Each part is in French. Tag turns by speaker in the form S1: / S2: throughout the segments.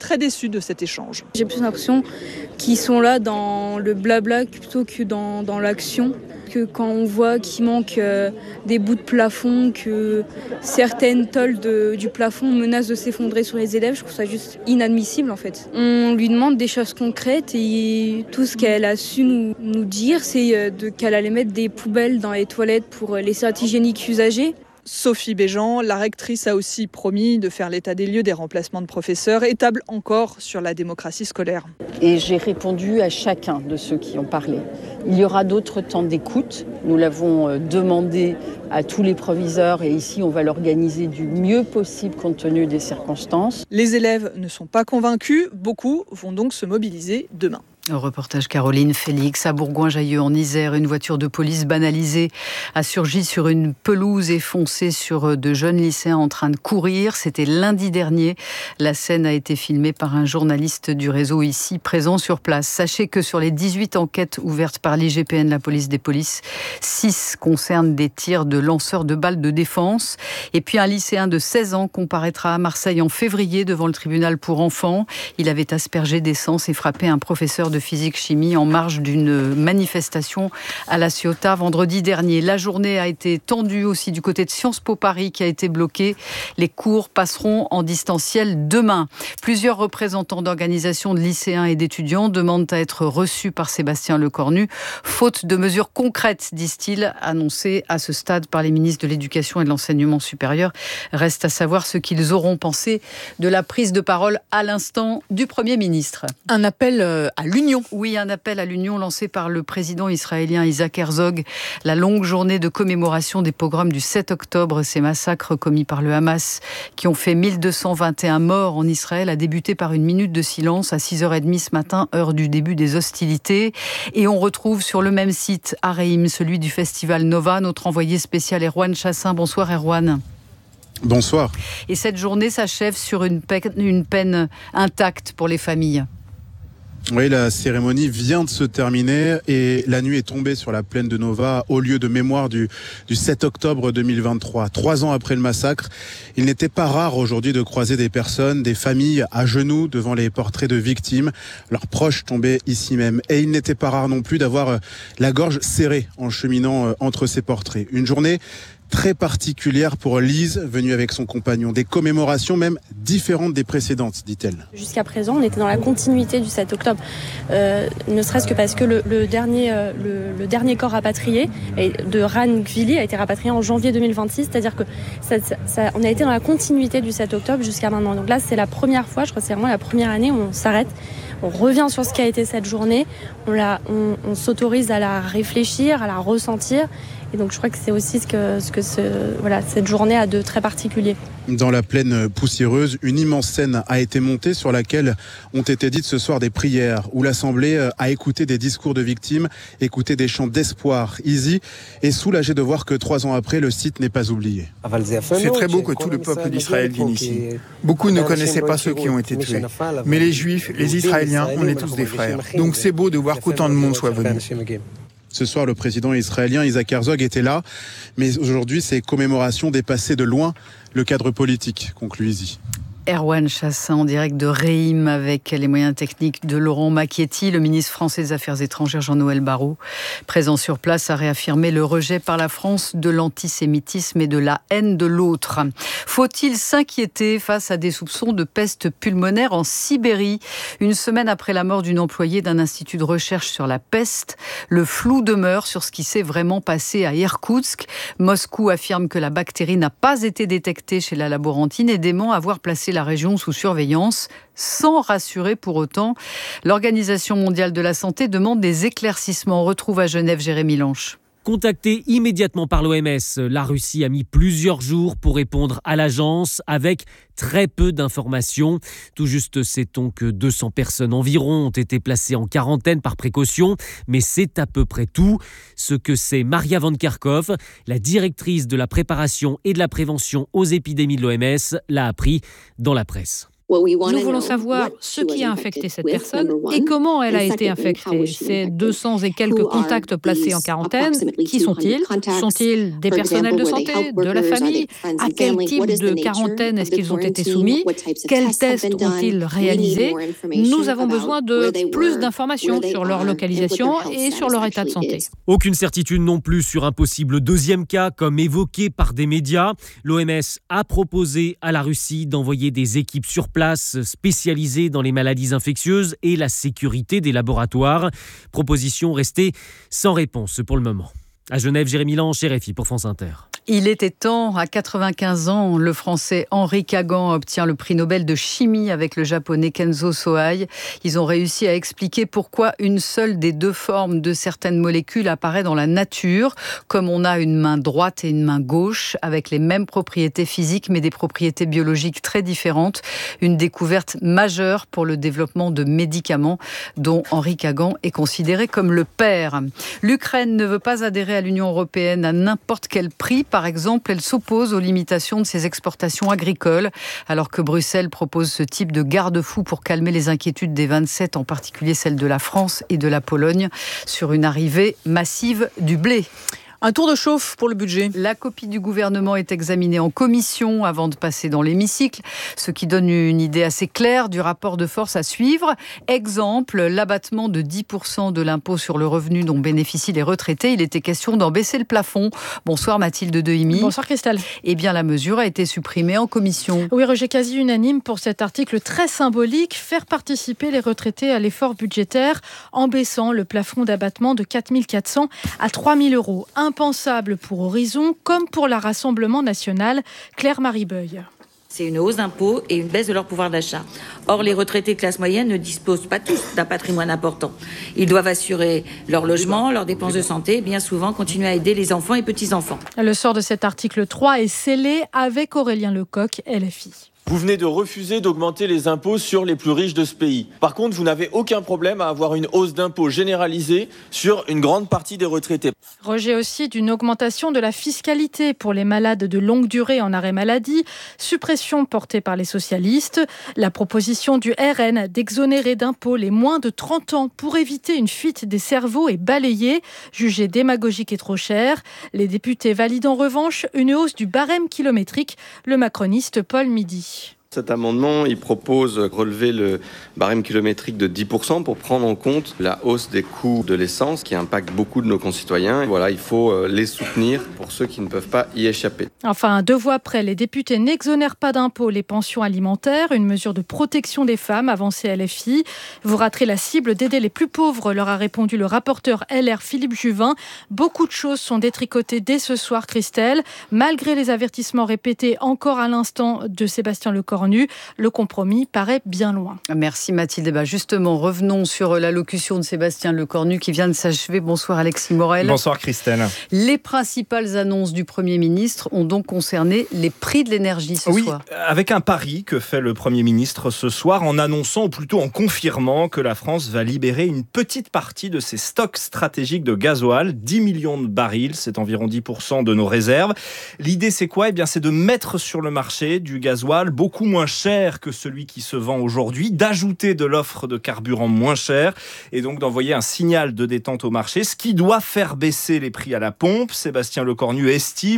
S1: très déçue de cet échange.
S2: J'ai plus l'impression qu'ils sont là dans le blabla plutôt que dans l'action. Que quand on voit qu'il manque des bouts de plafond, que certaines tôles du plafond menacent de s'effondrer sur les élèves, je trouve ça juste inadmissible en fait. On lui demande des choses concrètes et tout ce qu'elle a su nous dire, c'est qu'elle allait mettre des poubelles dans les toilettes pour les serviettes hygiéniques usagées.
S1: Sophie Béjean, la rectrice, a aussi promis de faire l'état des lieux des remplacements de professeurs et table encore sur la démocratie scolaire.
S3: Et j'ai répondu à chacun de ceux qui ont parlé. Il y aura d'autres temps d'écoute. Nous l'avons demandé à tous les proviseurs et ici on va l'organiser du mieux possible compte tenu des circonstances.
S1: Les élèves ne sont pas convaincus, beaucoup vont donc se mobiliser demain.
S4: Reportage Caroline Félix. À Bourgoin-Jallieu en Isère, une voiture de police banalisée a surgi sur une pelouse et foncé sur de jeunes lycéens en train de courir. C'était lundi dernier. La scène a été filmée par un journaliste du réseau ici présent sur place. Sachez que sur les 18 enquêtes ouvertes par l'IGPN, la police des polices, 6 concernent des tirs de lanceurs de balles de défense. Et puis un lycéen de 16 ans comparaîtra à Marseille en février devant le tribunal pour enfants. Il avait aspergé d'essence et frappé un professeur de physique-chimie en marge d'une manifestation à La Ciotat vendredi dernier. La journée a été tendue aussi du côté de Sciences Po Paris qui a été bloquée. Les cours passeront en distanciel demain. Plusieurs représentants d'organisations de lycéens et d'étudiants demandent à être reçus par Sébastien Lecornu, faute de mesures concrètes, disent-ils, annoncées à ce stade par les ministres de l'Éducation et de l'Enseignement supérieur. Reste à savoir ce qu'ils auront pensé de la prise de parole à l'instant du Premier ministre.
S1: Un appel à l'union.
S4: Oui, un appel à l'union lancé par le président israélien Isaac Herzog. La longue journée de commémoration des pogroms du 7 octobre, ces massacres commis par le Hamas qui ont fait 1221 morts en Israël, a débuté par une minute de silence à 6h30 ce matin, heure du début des hostilités. Et on retrouve sur le même site à Reim, celui du festival Nova, notre envoyé spécial Erwan Chassin. Bonsoir Erwan.
S5: Bonsoir.
S4: Et cette journée s'achève sur une peine intacte pour les familles.
S5: Oui, la cérémonie vient de se terminer et la nuit est tombée sur la plaine de Nova au lieu de mémoire du 7 octobre 2023. 3 ans après le massacre, il n'était pas rare aujourd'hui de croiser des personnes, des familles à genoux devant les portraits de victimes, leurs proches tombés ici même. Et il n'était pas rare non plus d'avoir la gorge serrée en cheminant entre ces portraits. Une journée très particulière pour Lise, venue avec son compagnon. Des commémorations même différentes des précédentes, dit-elle.
S6: Jusqu'à présent, on était dans la continuité du 7 octobre. Ne serait-ce que parce que le dernier corps rapatrié de Ran Gvili a été rapatrié en janvier 2026. C'est-à-dire que on a été dans la continuité du 7 octobre jusqu'à maintenant. Donc là, c'est la première fois, je crois que c'est vraiment la première année où on s'arrête. On revient sur ce qu'a été cette journée. On s'autorise à la réfléchir, à la ressentir. Et donc je crois que c'est aussi ce que cette journée a de très particulier.
S5: Dans la plaine poussiéreuse, une immense scène a été montée sur laquelle ont été dites ce soir des prières, où l'Assemblée a écouté des discours de victimes, écouté des chants d'espoir. Izzy est soulagé de voir que 3 ans après, le site n'est pas oublié.
S7: C'est très beau que tout le peuple d'Israël vienne ici. Beaucoup ne connaissaient pas ceux qui ont été tués. Mais les Juifs, les Israéliens, on est tous des frères. Donc c'est beau de voir qu'autant de monde soit venu.
S5: Ce soir, le président israélien Isaac Herzog était là, mais aujourd'hui, ces commémorations dépassaient de loin le cadre politique, conclut Izzy.
S4: Erwan Chassin en direct de Reim avec les moyens techniques de Laurent Macchietti. Le ministre français des Affaires étrangères Jean-Noël Barrot, présent sur place, a réaffirmé le rejet par la France de l'antisémitisme et de la haine de l'autre. Faut-il s'inquiéter face à des soupçons de peste pulmonaire en Sibérie? Une semaine après la mort d'une employée d'un institut de recherche sur la peste, le flou demeure sur ce qui s'est vraiment passé à Irkoutsk. Moscou affirme que la bactérie n'a pas été détectée chez la laborantine et dément avoir placé la région sous surveillance, sans rassurer pour autant. L'Organisation mondiale de la santé demande des éclaircissements. On retrouve à Genève Jérémy Lanche.
S8: Contacté immédiatement par l'OMS, la Russie a mis plusieurs jours pour répondre à l'agence avec très peu d'informations. Tout juste sait-on que 200 personnes environ ont été placées en quarantaine par précaution, mais c'est à peu près tout. Ce que sait Maria Van Kerkhove, la directrice de la préparation et de la prévention aux épidémies de l'OMS, l'a appris dans la presse.
S9: Nous voulons savoir ce qui a infecté cette personne et comment elle a été infectée. Ces 200 et quelques contacts placés en quarantaine, qui sont-ils ? Sont-ils des personnels de santé, de la famille ? À quel type de quarantaine est-ce qu'ils ont été soumis ? Quels tests ont-ils réalisés ? Nous avons besoin de plus d'informations sur leur localisation et sur leur état de santé.
S8: Aucune certitude non plus sur un possible deuxième cas, comme évoqué par des médias. L'OMS a proposé à la Russie d'envoyer des équipes sur place spécialisées dans les maladies infectieuses et la sécurité des laboratoires. Proposition restée sans réponse pour le moment. À Genève, Jérémy Lange, RFI pour France Inter.
S4: Il était temps, à 95 ans, le Français Henri Kagan obtient le prix Nobel de chimie avec le Japonais Kenzo Sohei. Ils ont réussi à expliquer pourquoi une seule des deux formes de certaines molécules apparaît dans la nature, comme on a une main droite et une main gauche, avec les mêmes propriétés physiques mais des propriétés biologiques très différentes. Une découverte majeure pour le développement de médicaments dont Henri Kagan est considéré comme le père. L'Ukraine ne veut pas adhérer à l'Union européenne à n'importe quel prix. Par exemple, elle s'oppose aux limitations de ses exportations agricoles, alors que Bruxelles propose ce type de garde-fou pour calmer les inquiétudes des 27, en particulier celles de la France et de la Pologne, sur une arrivée massive du blé.
S1: Un tour de chauffe pour le budget.
S4: La copie du gouvernement est examinée en commission avant de passer dans l'hémicycle, ce qui donne une idée assez claire du rapport de force à suivre. Exemple, l'abattement de 10% de l'impôt sur le revenu dont bénéficient les retraités. Il était question d'en baisser le plafond. Bonsoir Mathilde Dehimi.
S10: Bonsoir Christelle.
S4: Eh bien, la mesure a été supprimée en commission.
S10: Oui, rejet quasi unanime pour cet article très symbolique, faire participer les retraités à l'effort budgétaire en baissant le plafond d'abattement de 4 400 à 3 000 euros. Impensable pour Horizon comme pour le Rassemblement national. Claire-Marie Beuil.
S11: C'est une hausse d'impôts et une baisse de leur pouvoir d'achat. Or, les retraités classe moyenne ne disposent pas tous d'un patrimoine important. Ils doivent assurer leur logement, leurs dépenses de santé et bien souvent continuer à aider les enfants et petits-enfants.
S10: Le sort de cet article 3 est scellé avec Aurélien Lecoq, LFI.
S12: Vous venez de refuser d'augmenter les impôts sur les plus riches de ce pays. Par contre, vous n'avez aucun problème à avoir une hausse d'impôts généralisée sur une grande partie des retraités.
S10: Rejet aussi d'une augmentation de la fiscalité pour les malades de longue durée en arrêt maladie, suppression portée par les socialistes, la proposition du RN d'exonérer d'impôts les moins de 30 ans pour éviter une fuite des cerveaux est balayée, jugée démagogique et trop chère. Les députés valident en revanche une hausse du barème kilométrique, le macroniste Paul Midi.
S13: Cet amendement, il propose de relever le barème kilométrique de 10% pour prendre en compte la hausse des coûts de l'essence qui impacte beaucoup de nos concitoyens. Voilà, il faut les soutenir pour ceux qui ne peuvent pas y échapper.
S10: Enfin, 2 voix près, les députés n'exonèrent pas d'impôts les pensions alimentaires, une mesure de protection des femmes avancée à LFI. Vous raterez la cible d'aider les plus pauvres, leur a répondu le rapporteur LR Philippe Juvin. Beaucoup de choses sont détricotées dès ce soir, Christelle. Malgré les avertissements répétés encore à l'instant de Sébastien Lecornu, le compromis paraît bien loin.
S4: Merci Mathilde. Justement, revenons sur l'allocution de Sébastien Lecornu qui vient de s'achever. Bonsoir Alexis Morel.
S14: Bonsoir Christelle.
S4: Les principales annonces du Premier ministre ont donc concerné les prix de l'énergie ce soir.
S14: Oui, avec un pari que fait le Premier ministre ce soir en annonçant, ou plutôt en confirmant, que la France va libérer une petite partie de ses stocks stratégiques de gasoil, 10 millions de barils, c'est environ 10% de nos réserves. L'idée c'est quoi ? C'est de mettre sur le marché du gasoil beaucoup moins cher que celui qui se vend aujourd'hui, d'ajouter de l'offre de carburant moins cher et donc d'envoyer un signal de détente au marché, ce qui doit faire baisser les prix à la pompe. Sébastien Lecornu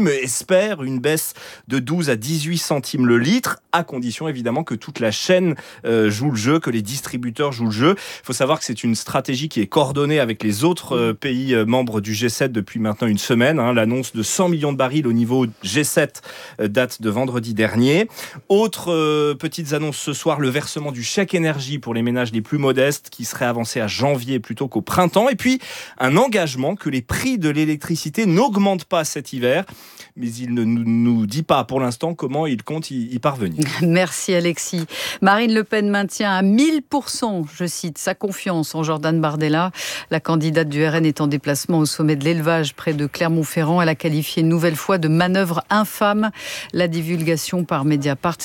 S14: espère une baisse de 12 à 18 centimes le litre, à condition évidemment que toute la chaîne joue le jeu, que les distributeurs jouent le jeu. Il faut savoir que c'est une stratégie qui est coordonnée avec les autres pays membres du G7 depuis maintenant une semaine. L'annonce de 100 millions de barils au niveau G7 date de vendredi dernier. Autre petites annonces ce soir, le versement du chèque énergie pour les ménages les plus modestes qui serait avancé à janvier plutôt qu'au printemps. Et puis un engagement que les prix de l'électricité n'augmentent pas cet hiver. Mais il ne nous dit pas pour l'instant comment il compte y parvenir.
S4: Merci Alexis. Marine Le Pen maintient à 1000%, je cite, sa confiance en Jordan Bardella. La candidate du RN est en déplacement au sommet de l'élevage près de Clermont-Ferrand. Elle a qualifié une nouvelle fois de manœuvre infâme la divulgation par Mediapart des cris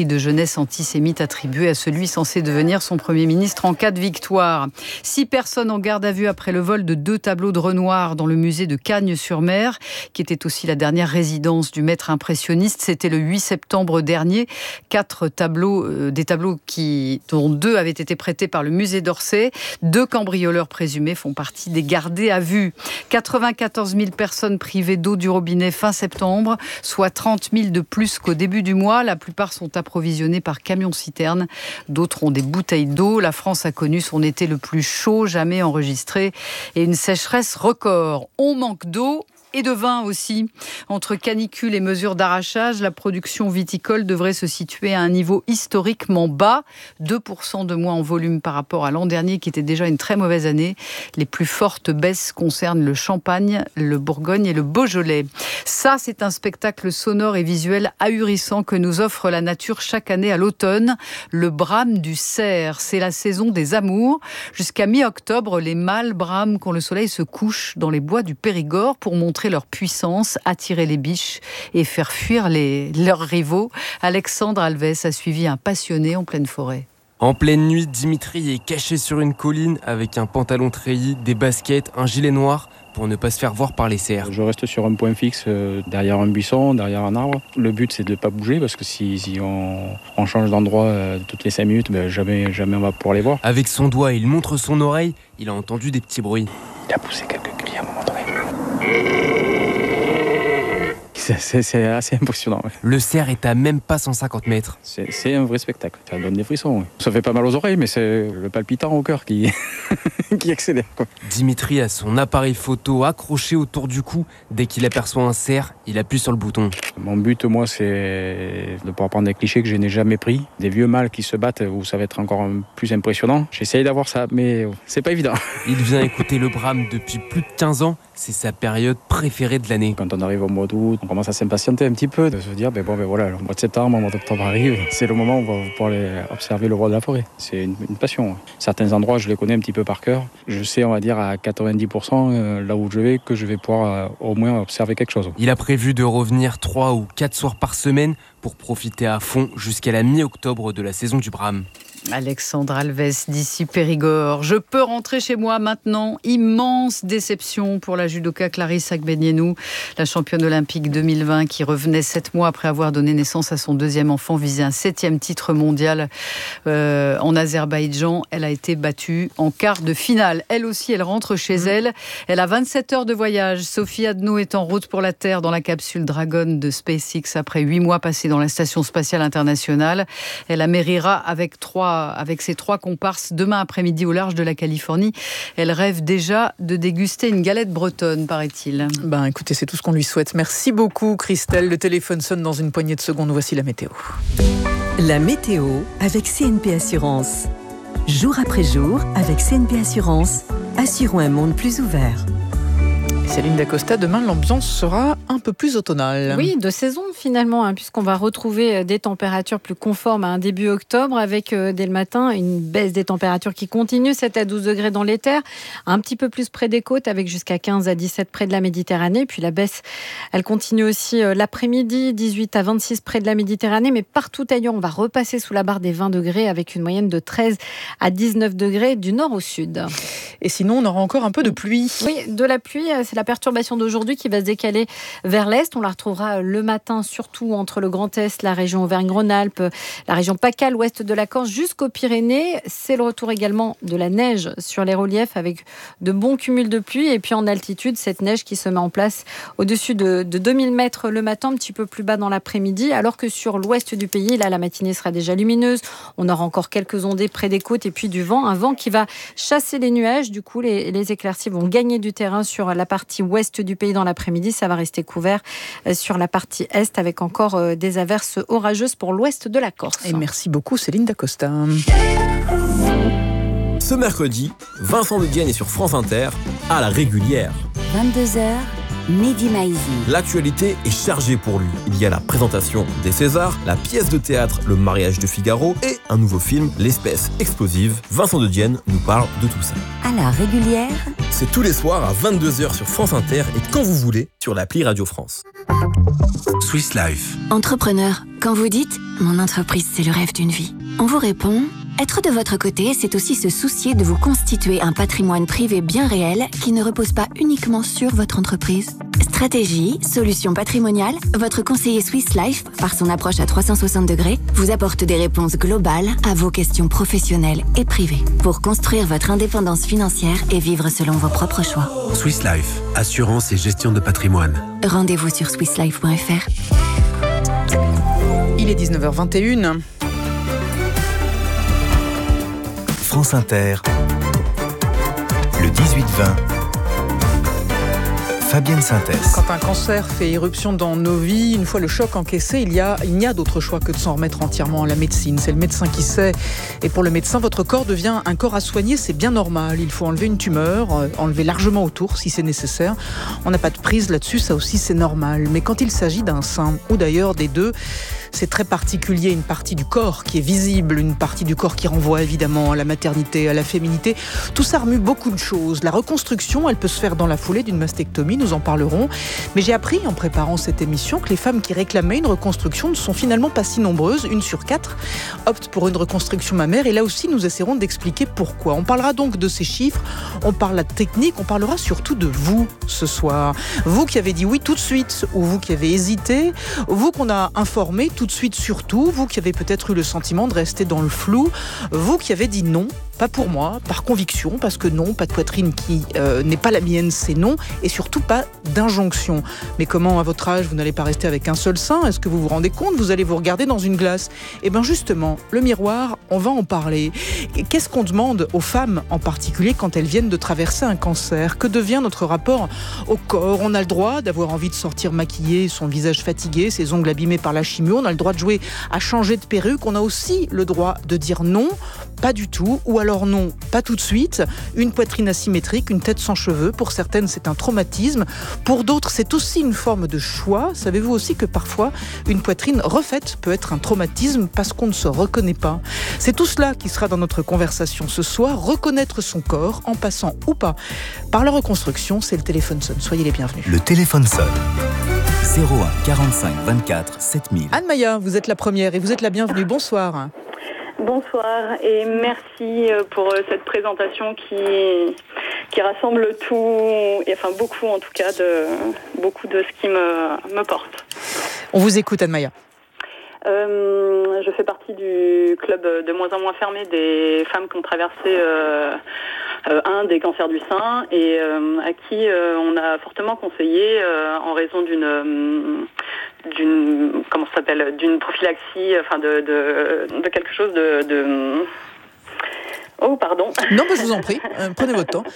S4: de jeunesse antisémite attribué à celui censé devenir son Premier ministre en cas de victoire. 6 personnes en garde à vue après le vol de 2 tableaux de Renoir dans le musée de Cagnes-sur-Mer, qui était aussi la dernière résidence du maître impressionniste. C'était le 8 septembre dernier. 4 tableaux, des tableaux dont 2 avaient été prêtés par le musée d'Orsay. 2 cambrioleurs présumés font partie des gardés à vue. 94 000 personnes privées d'eau du robinet fin septembre, soit 30 000 de plus qu'au début du mois. La plupart sont approvisionnées par camions-citernes. D'autres ont des bouteilles d'eau. La France a connu son été le plus chaud jamais enregistré et une sécheresse record. On manque d'eau et de vin aussi. Entre canicule et mesures d'arrachage, la production viticole devrait se situer à un niveau historiquement bas, 2% de moins en volume par rapport à l'an dernier qui était déjà une très mauvaise année. Les plus fortes baisses concernent le Champagne, le Bourgogne et le Beaujolais. Ça, c'est un spectacle sonore et visuel ahurissant que nous offre la nature chaque année à l'automne. Le brame du cerf, c'est la saison des amours. Jusqu'à mi-octobre, les mâles brament quand le soleil se couche dans les bois du Périgord pour montrer leur puissance, attirer les biches et faire fuir leurs rivaux. Alexandre Alves a suivi un passionné en pleine forêt.
S15: En pleine nuit, Dimitri est caché sur une colline avec un pantalon treillis, des baskets, un gilet noir pour ne pas se faire voir par les cerfs.
S16: Je reste sur un point fixe, derrière un buisson, derrière un arbre. Le but, c'est de ne pas bouger parce que si on change d'endroit toutes les 5 minutes, jamais on va pouvoir les voir.
S15: Avec son doigt, il montre son oreille. Il a entendu des petits bruits.
S16: Il a poussé quelques cris à un moment donné. C'est assez impressionnant. Ouais.
S15: Le cerf est à même pas 150 mètres.
S16: C'est un vrai spectacle. Ça donne des frissons. Ouais. Ça fait pas mal aux oreilles, mais c'est le palpitant au cœur qui accélère. Quoi.
S15: Dimitri a son appareil photo accroché autour du cou. Dès qu'il aperçoit un cerf, il appuie sur le bouton.
S16: Mon but, moi, c'est de pouvoir prendre des clichés que je n'ai jamais pris. Des vieux mâles qui se battent où ça va être encore plus impressionnant. J'essaye d'avoir ça, mais c'est pas évident.
S15: Il vient écouter le brame depuis plus de 15 ans. C'est sa période préférée de l'année.
S16: Quand on arrive au mois d'août, on commence à s'impatienter un petit peu, de se dire, voilà, le mois de septembre, le mois d'octobre arrive, c'est le moment où on va pouvoir aller observer le roi de la forêt. C'est une passion. Certains endroits, je les connais un petit peu par cœur. Je sais, on va dire, à 90%, là où je vais, que je vais pouvoir au moins observer quelque chose.
S15: Il a prévu de revenir 3 ou 4 soirs par semaine pour profiter à fond jusqu'à la mi-octobre de la saison du brame.
S4: Alexandre Alves d'ici Périgord. Je peux rentrer chez moi maintenant. Immense déception pour la judoka Clarisse Agbenienou, la championne olympique 2020 qui revenait 7 mois après avoir donné naissance à son 2e enfant, visait un 7e titre mondial en Azerbaïdjan. Elle a été battue en quart de finale. Elle aussi, elle rentre chez elle. Elle a 27 heures de voyage. Sophie Adno est en route pour la Terre dans la capsule Dragon de SpaceX après 8 mois passés dans la Station spatiale internationale. Elle amérira avec ses 3 comparses demain après-midi au large de la Californie. Elle rêve déjà de déguster une galette bretonne, paraît-il.
S17: Écoutez, c'est tout ce qu'on lui souhaite. Merci beaucoup, Christelle. Le téléphone sonne dans une poignée de secondes. Voici la météo.
S18: La météo avec CNP Assurance. Jour après jour, avec CNP Assurance, assurons un monde plus ouvert.
S17: Céline Dacosta, demain l'ambiance sera un peu plus automnale.
S19: Oui, de saison finalement, puisqu'on va retrouver des températures plus conformes à un début octobre avec dès le matin une baisse des températures qui continue, 7 à 12 degrés dans les terres, un petit peu plus près des côtes avec jusqu'à 15 à 17 près de la Méditerranée. Puis la baisse, elle continue aussi l'après-midi, 18 à 26 près de la Méditerranée, mais partout ailleurs, on va repasser sous la barre des 20 degrés avec une moyenne de 13 à 19 degrés du nord au sud.
S17: Et sinon, on aura encore un peu de pluie.
S19: Oui, de la pluie, c'est la perturbation d'aujourd'hui qui va se décaler vers l'est. On la retrouvera le matin, surtout entre le Grand Est, la région Auvergne-Rhône-Alpes, la région PACA, l'ouest de la Corse, jusqu'aux Pyrénées. C'est le retour également de la neige sur les reliefs avec de bons cumuls de pluie. Et puis en altitude, cette neige qui se met en place au-dessus de 2000 mètres le matin, un petit peu plus bas dans l'après-midi. Alors que sur l'ouest du pays, là, la matinée sera déjà lumineuse. On aura encore quelques ondées près des côtes et puis du vent. Un vent qui va chasser les nuages. Du coup, les éclaircies vont gagner du terrain sur la partie ouest du pays dans l'après-midi. Ça va rester couvert sur la partie est avec encore des averses orageuses pour l'ouest de la Corse.
S17: Et merci beaucoup Céline Dacosta.
S20: Ce mercredi, Vincent de Dienne est sur France Inter à la régulière.
S18: 22h, Mehdi Maizi.
S20: L'actualité est chargée pour lui. Il y a la présentation des Césars, la pièce de théâtre Le mariage de Figaro et un nouveau film, L'espèce explosive. Vincent de Dienne nous parle de tout ça.
S18: À la régulière,
S20: c'est tous les soirs à 22h sur France Inter et quand vous voulez sur l'appli Radio France.
S21: Swiss Life.
S22: Entrepreneur, quand vous dites « Mon entreprise, c'est le rêve d'une vie », on vous répond « Être de votre côté, c'est aussi se soucier de vous constituer un patrimoine privé bien réel qui ne repose pas uniquement sur votre entreprise. » Stratégie, solutions patrimoniales, votre conseiller Swiss Life, par son approche à 360 degrés, vous apporte des réponses globales à vos questions professionnelles et privées pour construire votre indépendance financière et vivre selon vos propres choix.
S21: Swiss Life, assurance et gestion de patrimoine.
S22: Rendez-vous sur swisslife.fr.
S17: Il est 19h21.
S21: France Inter, le 18-20. Fabienne Synthèse.
S17: Quand un cancer fait éruption dans nos vies, une fois le choc encaissé, il n'y a d'autre choix que de s'en remettre entièrement à la médecine. C'est le médecin qui sait. Et pour le médecin, votre corps devient un corps à soigner, c'est bien normal. Il faut enlever une tumeur, enlever largement autour si c'est nécessaire. On n'a pas de prise là-dessus, ça aussi c'est normal. Mais quand il s'agit d'un sein, ou d'ailleurs des deux, c'est très particulier, une partie du corps qui est visible, une partie du corps qui renvoie évidemment à la maternité, à la féminité. Tout ça remue beaucoup de choses. La reconstruction, elle peut se faire dans la foulée d'une mastectomie, nous en parlerons. Mais j'ai appris en préparant cette émission que les femmes qui réclamaient une reconstruction ne sont finalement pas si nombreuses. 1 sur 4 opte pour une reconstruction mammaire. Et là aussi, nous essaierons d'expliquer pourquoi. On parlera donc de ces chiffres, on parlera de technique, on parlera surtout de vous ce soir. Vous qui avez dit oui tout de suite, ou vous qui avez hésité, vous qu'on a informé tout de suite surtout, vous qui avez peut-être eu le sentiment de rester dans le flou, vous qui avez dit non, pas pour moi, par conviction, parce que non, pas de poitrine qui n'est pas la mienne, c'est non, et surtout pas d'injonction. Mais comment, à votre âge, vous n'allez pas rester avec un seul sein ? Est-ce que vous vous rendez compte ? Vous allez vous regarder dans une glace. Eh bien justement, le miroir, on va en parler. Et qu'est-ce qu'on demande aux femmes en particulier quand elles viennent de traverser un cancer ? Que devient notre rapport au corps ? On a le droit d'avoir envie de sortir maquillée, son visage fatigué, ses ongles abîmés par la chimio, on a le droit de jouer à changer de perruque, on a aussi le droit de dire non, pas du tout, ou alors non, pas tout de suite, une poitrine asymétrique, une tête sans cheveux, pour certaines c'est un traumatisme, pour d'autres c'est aussi une forme de choix. Savez-vous aussi que parfois une poitrine refaite peut être un traumatisme parce qu'on ne se reconnaît pas ? C'est tout cela qui sera dans notre conversation ce soir, reconnaître son corps en passant ou pas par la reconstruction. C'est le téléphone sonne, soyez les bienvenus.
S21: Le téléphone sonne. 01 45 24 7000.
S17: Anne-Maya, vous êtes la première et vous êtes la bienvenue. Bonsoir.
S23: Bonsoir et merci pour cette présentation qui rassemble tout, et enfin beaucoup en tout cas, beaucoup de ce qui me porte.
S17: On vous écoute Anne-Maya.
S23: Je fais partie du club de moins en moins fermé des femmes qui ont traversé un des cancers du sein et à qui on a fortement conseillé en raison d'une prophylaxie, enfin de quelque chose de oh pardon.
S17: Non, mais je vous en prie, prenez votre temps.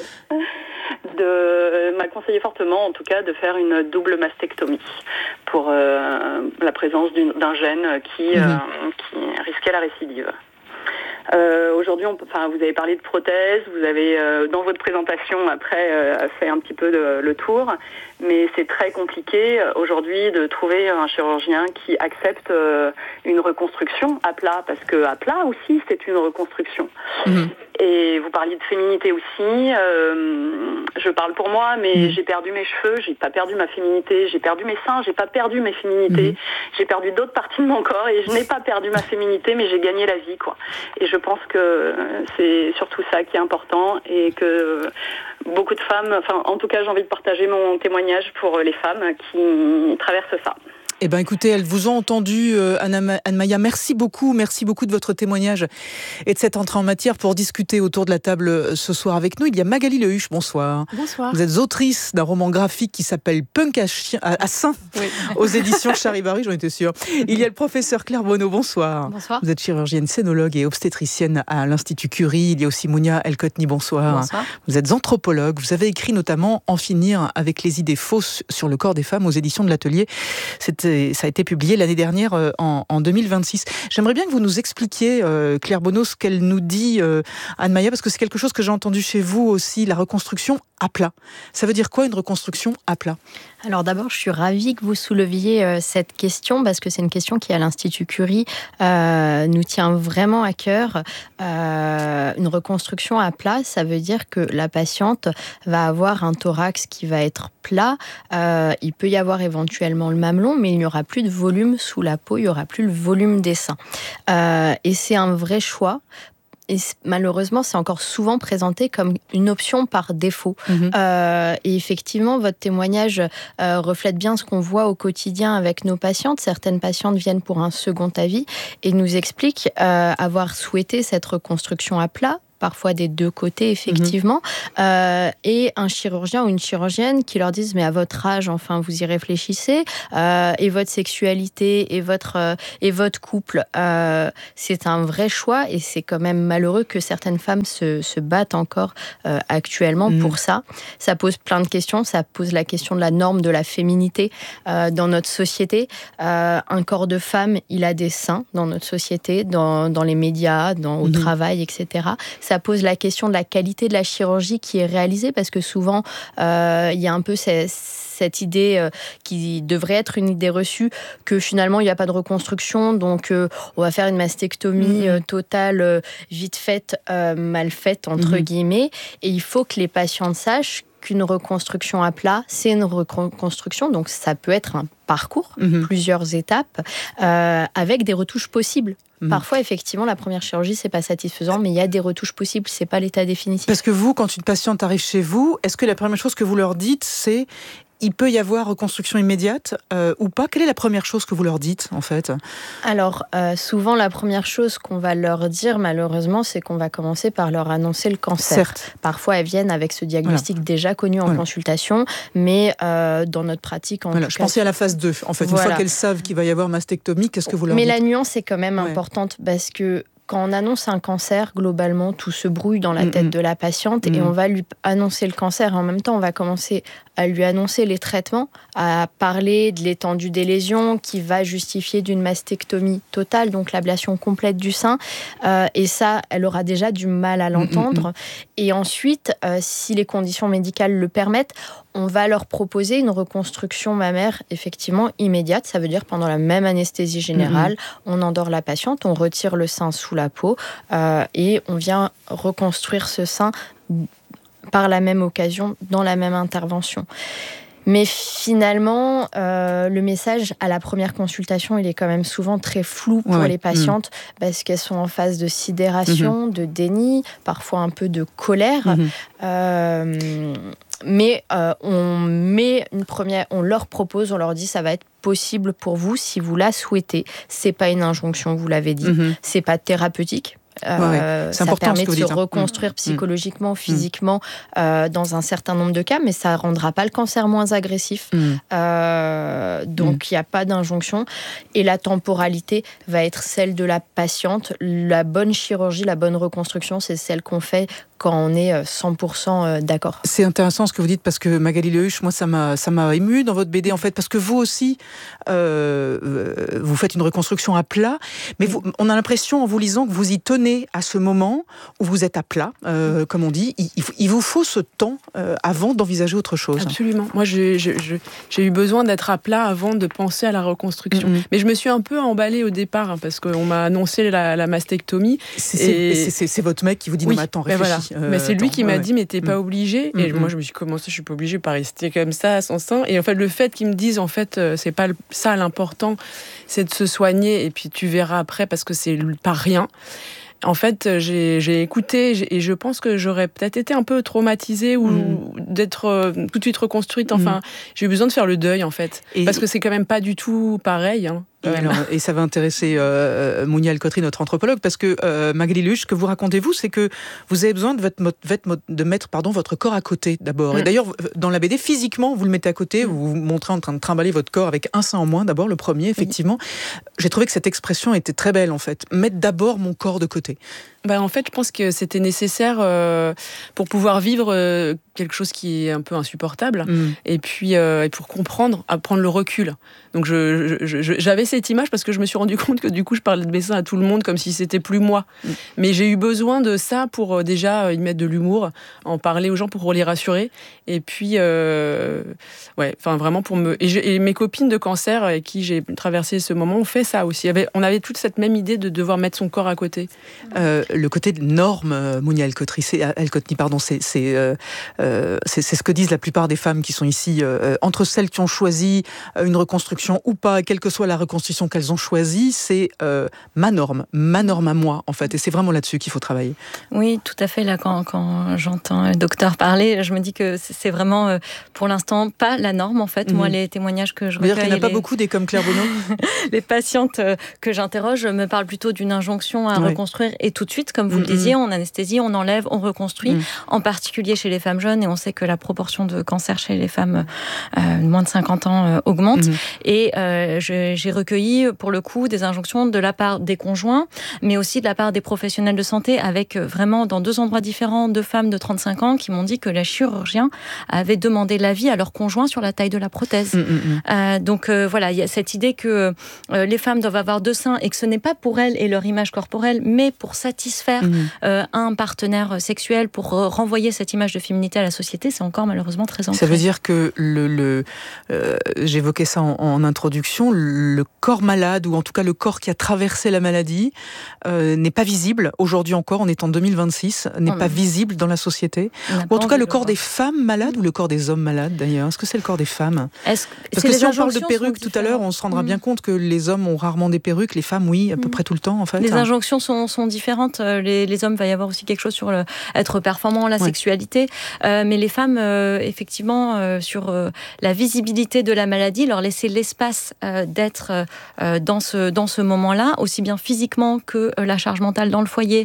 S23: M'a conseillé fortement, en tout cas, de faire une double mastectomie pour la présence d'un gène qui risquait la récidive. Aujourd'hui, vous avez parlé de prothèses, vous avez, dans votre présentation, après, fait un petit peu le tour, mais c'est très compliqué aujourd'hui de trouver un chirurgien qui accepte une reconstruction à plat, parce que à plat aussi, c'est une reconstruction. Mmh. Et vous parliez de féminité aussi. Je parle pour moi, mais j'ai perdu mes cheveux, j'ai pas perdu ma féminité, j'ai perdu mes seins, j'ai pas perdu mes féminités, j'ai perdu d'autres parties de mon corps et je n'ai pas perdu ma féminité, mais j'ai gagné la vie, quoi. Et je pense que c'est surtout ça qui est important et que beaucoup de femmes, en tout cas, j'ai envie de partager mon témoignage pour les femmes qui traversent ça.
S17: Eh bien, écoutez, elles vous ont entendu, Anne-Maya. Merci beaucoup de votre témoignage et de cette entrée en matière pour discuter autour de la table ce soir avec nous. Il y a Magali Lehuche, bonsoir.
S24: Bonsoir.
S17: Vous êtes autrice d'un roman graphique qui s'appelle Punk à Saint, oui. Aux éditions Charivari, j'en étais sûre. Il y a le professeur Claire Bonneau, bonsoir.
S24: Bonsoir.
S17: Vous êtes chirurgienne scénologue et obstétricienne à l'Institut Curie. Il y a aussi Mounia El-Kotni, bonsoir.
S24: Bonsoir.
S17: Vous êtes anthropologue. Vous avez écrit notamment En finir avec les idées fausses sur le corps des femmes aux éditions de l'Atelier. ça a été publié l'année dernière en 2026. J'aimerais bien que vous nous expliquiez, Claire Bonneau, ce qu'elle nous dit, Anne Maya, parce que c'est quelque chose que j'ai entendu chez vous aussi, la reconstruction à plat. Ça veut dire quoi une reconstruction à plat ?
S2: Alors d'abord, je suis ravie que vous souleviez cette question parce que c'est une question qui, à l'Institut Curie, nous tient vraiment à cœur. Une reconstruction à plat, ça veut dire que la patiente va avoir un thorax qui va être plat. Il peut y avoir éventuellement le mamelon, mais il n'y aura plus de volume sous la peau, il n'y aura plus le volume des seins. Et c'est un vrai choix. Et malheureusement, c'est encore souvent présenté comme une option par défaut. Et effectivement, votre témoignage reflète bien ce qu'on voit au quotidien avec nos patientes. Certaines patientes viennent pour un second avis et nous expliquent avoir souhaité cette reconstruction à plat, parfois des deux côtés, effectivement, et un chirurgien ou une chirurgienne qui leur disent « mais à votre âge, enfin, vous y réfléchissez, et votre sexualité, et votre couple, c'est un vrai choix, et c'est quand même malheureux que certaines femmes se battent encore actuellement pour ça. Ça pose plein de questions, ça pose la question de la norme de la féminité dans notre société. Un corps de femme, il a des seins dans notre société, dans les médias, au travail, etc. Ça pose la question de la qualité de la chirurgie qui est réalisée, parce que souvent, il y a un peu cette idée qui devrait être une idée reçue que finalement, il n'y a pas de reconstruction, donc on va faire une mastectomie totale, vite faite, mal faite, entre guillemets. Et il faut que les patientes sachent qu'une reconstruction à plat, c'est une reconstruction, donc ça peut être un parcours, plusieurs étapes, avec des retouches possibles. Parfois, effectivement, la première chirurgie, c'est pas satisfaisant, mais il y a des retouches possibles, c'est pas l'état définitif.
S17: Parce que vous, quand une patiente arrive chez vous, est-ce que la première chose que vous leur dites, c'est il peut y avoir reconstruction immédiate ou pas ? Quelle est la première chose que vous leur dites, en fait ?
S2: Alors, souvent, la première chose qu'on va leur dire, malheureusement, c'est qu'on va commencer par leur annoncer le cancer. Certes. Parfois, elles viennent avec ce diagnostic déjà connu en consultation, mais dans notre pratique, en tout
S17: je pensais à la phase 2. En fait, une fois qu'elles savent qu'il va y avoir mastectomie, qu'est-ce que vous leur dites ?
S2: Mais la nuance est quand même importante, parce que quand on annonce un cancer, globalement, tout se brouille dans la tête de la patiente et on va lui annoncer le cancer. Et en même temps, on va commencer à lui annoncer les traitements, à parler de l'étendue des lésions qui va justifier d'une mastectomie totale, donc l'ablation complète du sein. Et ça, elle aura déjà du mal à l'entendre. Et ensuite, si les conditions médicales le permettent, on va leur proposer une reconstruction mammaire effectivement immédiate. Ça veut dire pendant la même anesthésie générale, on endort la patiente, on retire le sein sous la peau et on vient reconstruire ce sein par la même occasion, dans la même intervention. Mais finalement, le message à la première consultation, il est quand même souvent très flou pour les patientes parce qu'elles sont en phase de sidération, de déni, parfois un peu de colère. Mais on leur propose, on leur dit ça va être possible pour vous si vous la souhaitez. C'est pas une injonction, vous l'avez dit. C'est pas thérapeutique. Ça permet de se reconstruire psychologiquement, physiquement dans un certain nombre de cas, mais ça ne rendra pas le cancer moins agressif. Donc il n'y a pas d'injonction. Et la temporalité va être celle de la patiente. La bonne chirurgie, la bonne reconstruction, c'est celle qu'on fait quand on est 100% d'accord.
S17: C'est intéressant ce que vous dites, parce que Magali Lehuche, moi ça m'a ému dans votre BD en fait, parce que vous aussi vous faites une reconstruction à plat, mais on a l'impression en vous lisant que vous y tenez à ce moment où vous êtes à plat, comme on dit. Il vous faut ce temps avant d'envisager autre chose.
S3: Absolument. Moi j'ai eu besoin d'être à plat avant de penser à la reconstruction. Mais je me suis un peu emballée au départ, parce qu'on m'a annoncé la mastectomie.
S17: C'est votre mec qui vous dit non mais attends, réfléchis.
S3: Mais c'est lui qui m'a dit mais t'es pas obligé. Et moi je me suis commencé, je suis pas obligée, pas rester comme ça sans sein. Et en fait le fait qu'ils me disent en fait c'est pas ça l'important, c'est de se soigner et puis tu verras après parce que c'est pas rien. En fait, j'ai écouté et je pense que j'aurais peut-être été un peu traumatisée ou d'être tout de suite reconstruite. Enfin, j'ai eu besoin de faire le deuil en fait, parce que c'est quand même pas du tout pareil.
S17: Et ça va intéresser Mounia El-Kotri, notre anthropologue, parce que Magali Luche, ce que vous racontez-vous, c'est que vous avez besoin de mettre votre corps à côté d'abord. Et d'ailleurs, dans la BD, physiquement, vous le mettez à côté, vous vous montrez en train de trimballer votre corps avec un sein en moins, d'abord, le premier, effectivement. J'ai trouvé que cette expression était très belle, en fait. Mettre d'abord mon corps de côté.
S3: En fait, je pense que c'était nécessaire pour pouvoir vivre quelque chose qui est un peu insupportable, et puis pour comprendre, à prendre le recul. Donc j'avais cette image parce que je me suis rendu compte que du coup je parlais de mes seins à tout le monde comme si c'était plus moi. Mais j'ai eu besoin de ça pour déjà y mettre de l'humour, en parler aux gens pour les rassurer, et puis vraiment pour me... Et mes copines de cancer avec qui j'ai traversé ce moment ont fait ça aussi. On avait toute cette même idée de devoir mettre son corps à côté.
S17: Le côté de normes, Mounia El-Kotri, c'est ce que disent la plupart des femmes qui sont ici, entre celles qui ont choisi une reconstruction ou pas, quelle que soit la reconstruction qu'elles ont choisie, c'est ma norme à moi, en fait. Et c'est vraiment là-dessus qu'il faut travailler.
S2: Oui, tout à fait. Là, quand j'entends le docteur parler, je me dis que c'est vraiment, pour l'instant, pas la norme, en fait. Moi, les témoignages que je recueille...
S17: Il n'y en a pas beaucoup des comme Claire Bonneau.
S2: Les patientes que j'interroge me parlent plutôt d'une injonction à reconstruire, et tout de suite, comme vous le disiez, on anesthésie, on enlève, on reconstruit, en particulier chez les femmes jeunes, et on sait que la proportion de cancer chez les femmes de moins de 50 ans augmente. Et j'ai recueilli, pour le coup, des injonctions de la part des conjoints, mais aussi de la part des professionnels de santé, avec vraiment, dans 2 endroits différents, 2 femmes de 35 ans qui m'ont dit que les chirurgiens avaient demandé l'avis à leur conjoint sur la taille de la prothèse. Donc voilà, il y a cette idée que les femmes doivent avoir 2 seins, et que ce n'est pas pour elles et leur image corporelle, mais pour satisfaire un partenaire sexuel, pour renvoyer cette image de féminité à la société. C'est encore malheureusement très ancré.
S17: Ça veut dire que j'évoquais ça en introduction, le corps malade, ou en tout cas le corps qui a traversé la maladie, n'est pas visible. Aujourd'hui encore, on est en 2026, n'est pas visible dans la société. Ou en tout cas le corps des femmes malades, ou le corps des hommes malades d'ailleurs. Est-ce que c'est le corps des femmes ? Parce que si on parle de perruques tout à l'heure, on se rendra bien compte que les hommes ont rarement des perruques, les femmes oui, à peu près tout le temps en fait.
S2: Les injonctions sont différentes. Les hommes, va y avoir aussi quelque chose sur être performant, la sexualité, mais les femmes, effectivement, sur la visibilité de la maladie, leur laisser l'espace d'être dans ce moment-là, aussi bien physiquement que la charge mentale dans le foyer,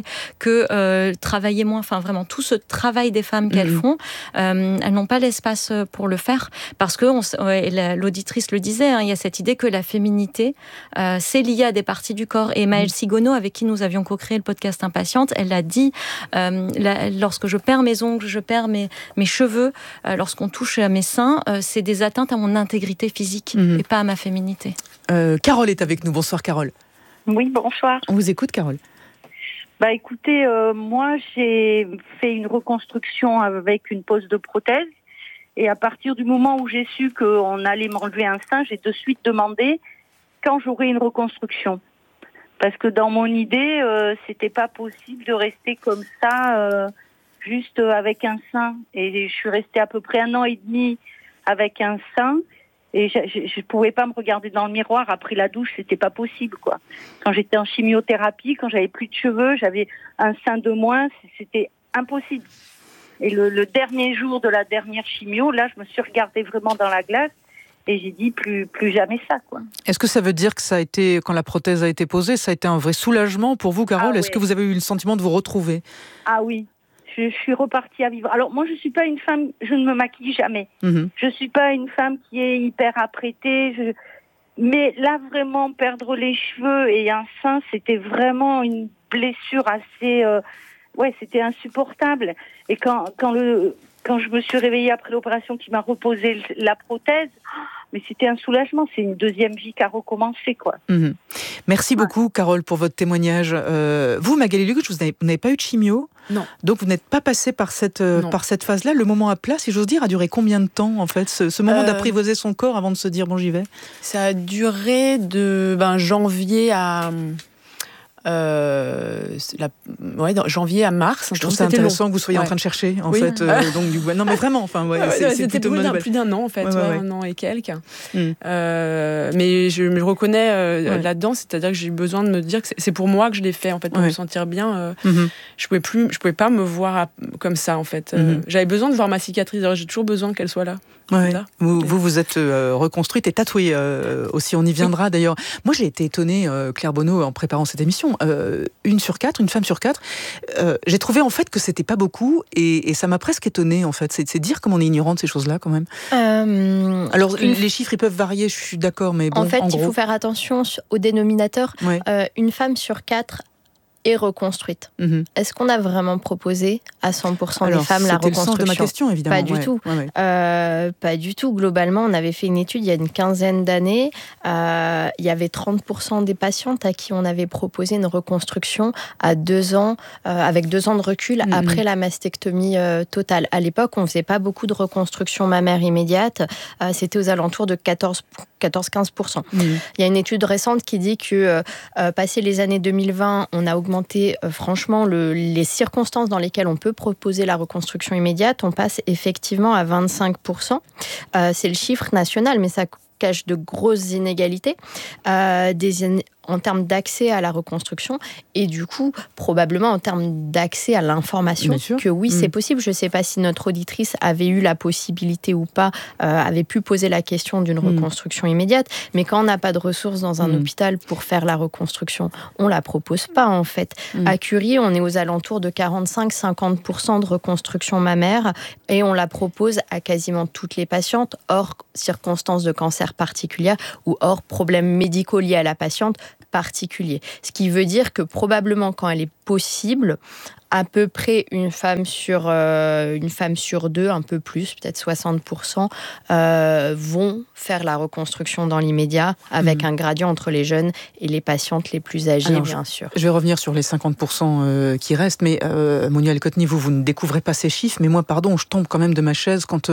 S2: que travailler moins, enfin vraiment tout ce travail des femmes qu'elles font, elles n'ont pas l'espace pour le faire, parce que l'auditrice le disait, il y a cette idée que la féminité, c'est lié à des parties du corps. Et Maëlle Sigono, avec qui nous avions co-créé le podcast Impatiente, elle l'a dit, lorsque je perds mes ongles, je perds mes cheveux, lorsqu'on touche à mes seins, c'est des atteintes à mon intégrité physique et pas à ma féminité.
S17: Carole est avec nous. Bonsoir Carole.
S5: Oui, bonsoir.
S17: On vous écoute Carole.
S5: Écoutez, moi j'ai fait une reconstruction avec une pose de prothèse, et à partir du moment où j'ai su qu'on allait m'enlever un sein, j'ai de suite demandé quand j'aurai une reconstruction. Parce que dans mon idée, c'était pas possible de rester comme ça, juste avec un sein. Et je suis restée à peu près 1 an et demi avec un sein. Et je pouvais pas me regarder dans le miroir après la douche, c'était pas possible, quoi. Quand j'étais en chimiothérapie, quand j'avais plus de cheveux, j'avais un sein de moins, c'était impossible. Et le dernier jour de la dernière chimio, là, je me suis regardée vraiment dans la glace. Et j'ai dit plus jamais ça, quoi.
S17: Est-ce que ça veut dire que ça a été, quand la prothèse a été posée, ça a été un vrai soulagement pour vous, Carole ? Est-ce que vous avez eu le sentiment de vous retrouver ?
S5: Ah oui, je suis repartie à vivre. Alors moi, je suis pas une femme, je ne me maquille jamais. Je suis pas une femme qui est hyper apprêtée. Mais là, vraiment, perdre les cheveux et un sein, c'était vraiment une blessure assez... c'était insupportable. Et quand je me suis réveillée après l'opération qui m'a reposé la prothèse, mais c'était un soulagement. C'est une deuxième vie qui a recommencé, quoi.
S17: Merci beaucoup, Carole, pour votre témoignage. Vous, Magali Luche, vous n'avez pas eu de chimio ?
S3: Non.
S17: Donc vous n'êtes pas passée par cette phase-là. Le moment à plat, si j'ose dire, a duré combien de temps, en fait, ce moment d'apprivoiser son corps avant de se dire, bon, j'y vais ?
S3: Ça a duré de janvier à... janvier à mars.
S17: Je trouve ça intéressant que vous soyez en train de chercher, en fait. Donc, non, mais vraiment,
S3: c'était plus d'un an, en fait, 1 an et quelques. Mais je me reconnais là-dedans, c'est-à-dire que j'ai eu besoin de me dire que c'est pour moi que je l'ai fait, en fait, pour me sentir bien. Je pouvais pas me voir comme ça, en fait. J'avais besoin de voir ma cicatrice. J'ai toujours besoin qu'elle soit là.
S17: Ouais. Vous êtes reconstruite et tatouée aussi, on y viendra d'ailleurs. Moi j'ai été étonnée, Claire Bonneau, en préparant cette émission, une femme sur quatre, j'ai trouvé en fait que c'était pas beaucoup et ça m'a presque étonnée en fait, c'est dire comme on est ignorant de ces choses-là quand même. Alors les chiffres ils peuvent varier, je suis d'accord, mais bon,
S2: en fait,
S17: en gros...
S2: il faut faire attention au dénominateur.
S17: Ouais.
S2: Une femme sur 4 est reconstruite. Est-ce qu'on a vraiment proposé à 100% des femmes la reconstruction ?
S17: C'était le sens de ma question, évidemment.
S2: Pas du tout. Pas du tout. Globalement, on avait fait une étude il y a une quinzaine d'années. Il y avait 30% des patientes à qui on avait proposé une reconstruction à 2 ans, avec 2 ans de recul après la mastectomie totale. À l'époque, on ne faisait pas beaucoup de reconstruction mammaire immédiate. C'était aux alentours de 14-15%. Il y a une étude récente qui dit que, passé les années 2020, on a augmenté franchement les circonstances dans lesquelles on peut proposer la reconstruction immédiate. On passe effectivement à 25%. C'est le chiffre national, mais ça cache de grosses inégalités en termes d'accès à la reconstruction et du coup, probablement en termes d'accès à l'information, que oui, c'est possible. Je ne sais pas si notre auditrice avait eu la possibilité ou pas, avait pu poser la question d'une reconstruction immédiate, mais quand on n'a pas de ressources dans un hôpital pour faire la reconstruction, on ne la propose pas en fait. À Curie, on est aux alentours de 45-50% de reconstruction mammaire et on la propose à quasiment toutes les patientes, hors circonstances de cancer particulières ou hors problèmes médicaux liés à la patiente particulier. Ce qui veut dire que probablement quand elle est possible, à peu près une femme sur 2, un peu plus, peut-être 60%, vont faire la reconstruction dans l'immédiat avec un gradient entre les jeunes et les patientes les plus âgées, alors, bien sûr.
S17: Je vais revenir sur les 50% qui restent, mais Monia El-Kotni, vous ne découvrez pas ces chiffres, mais moi, pardon, je tombe quand même de ma chaise quand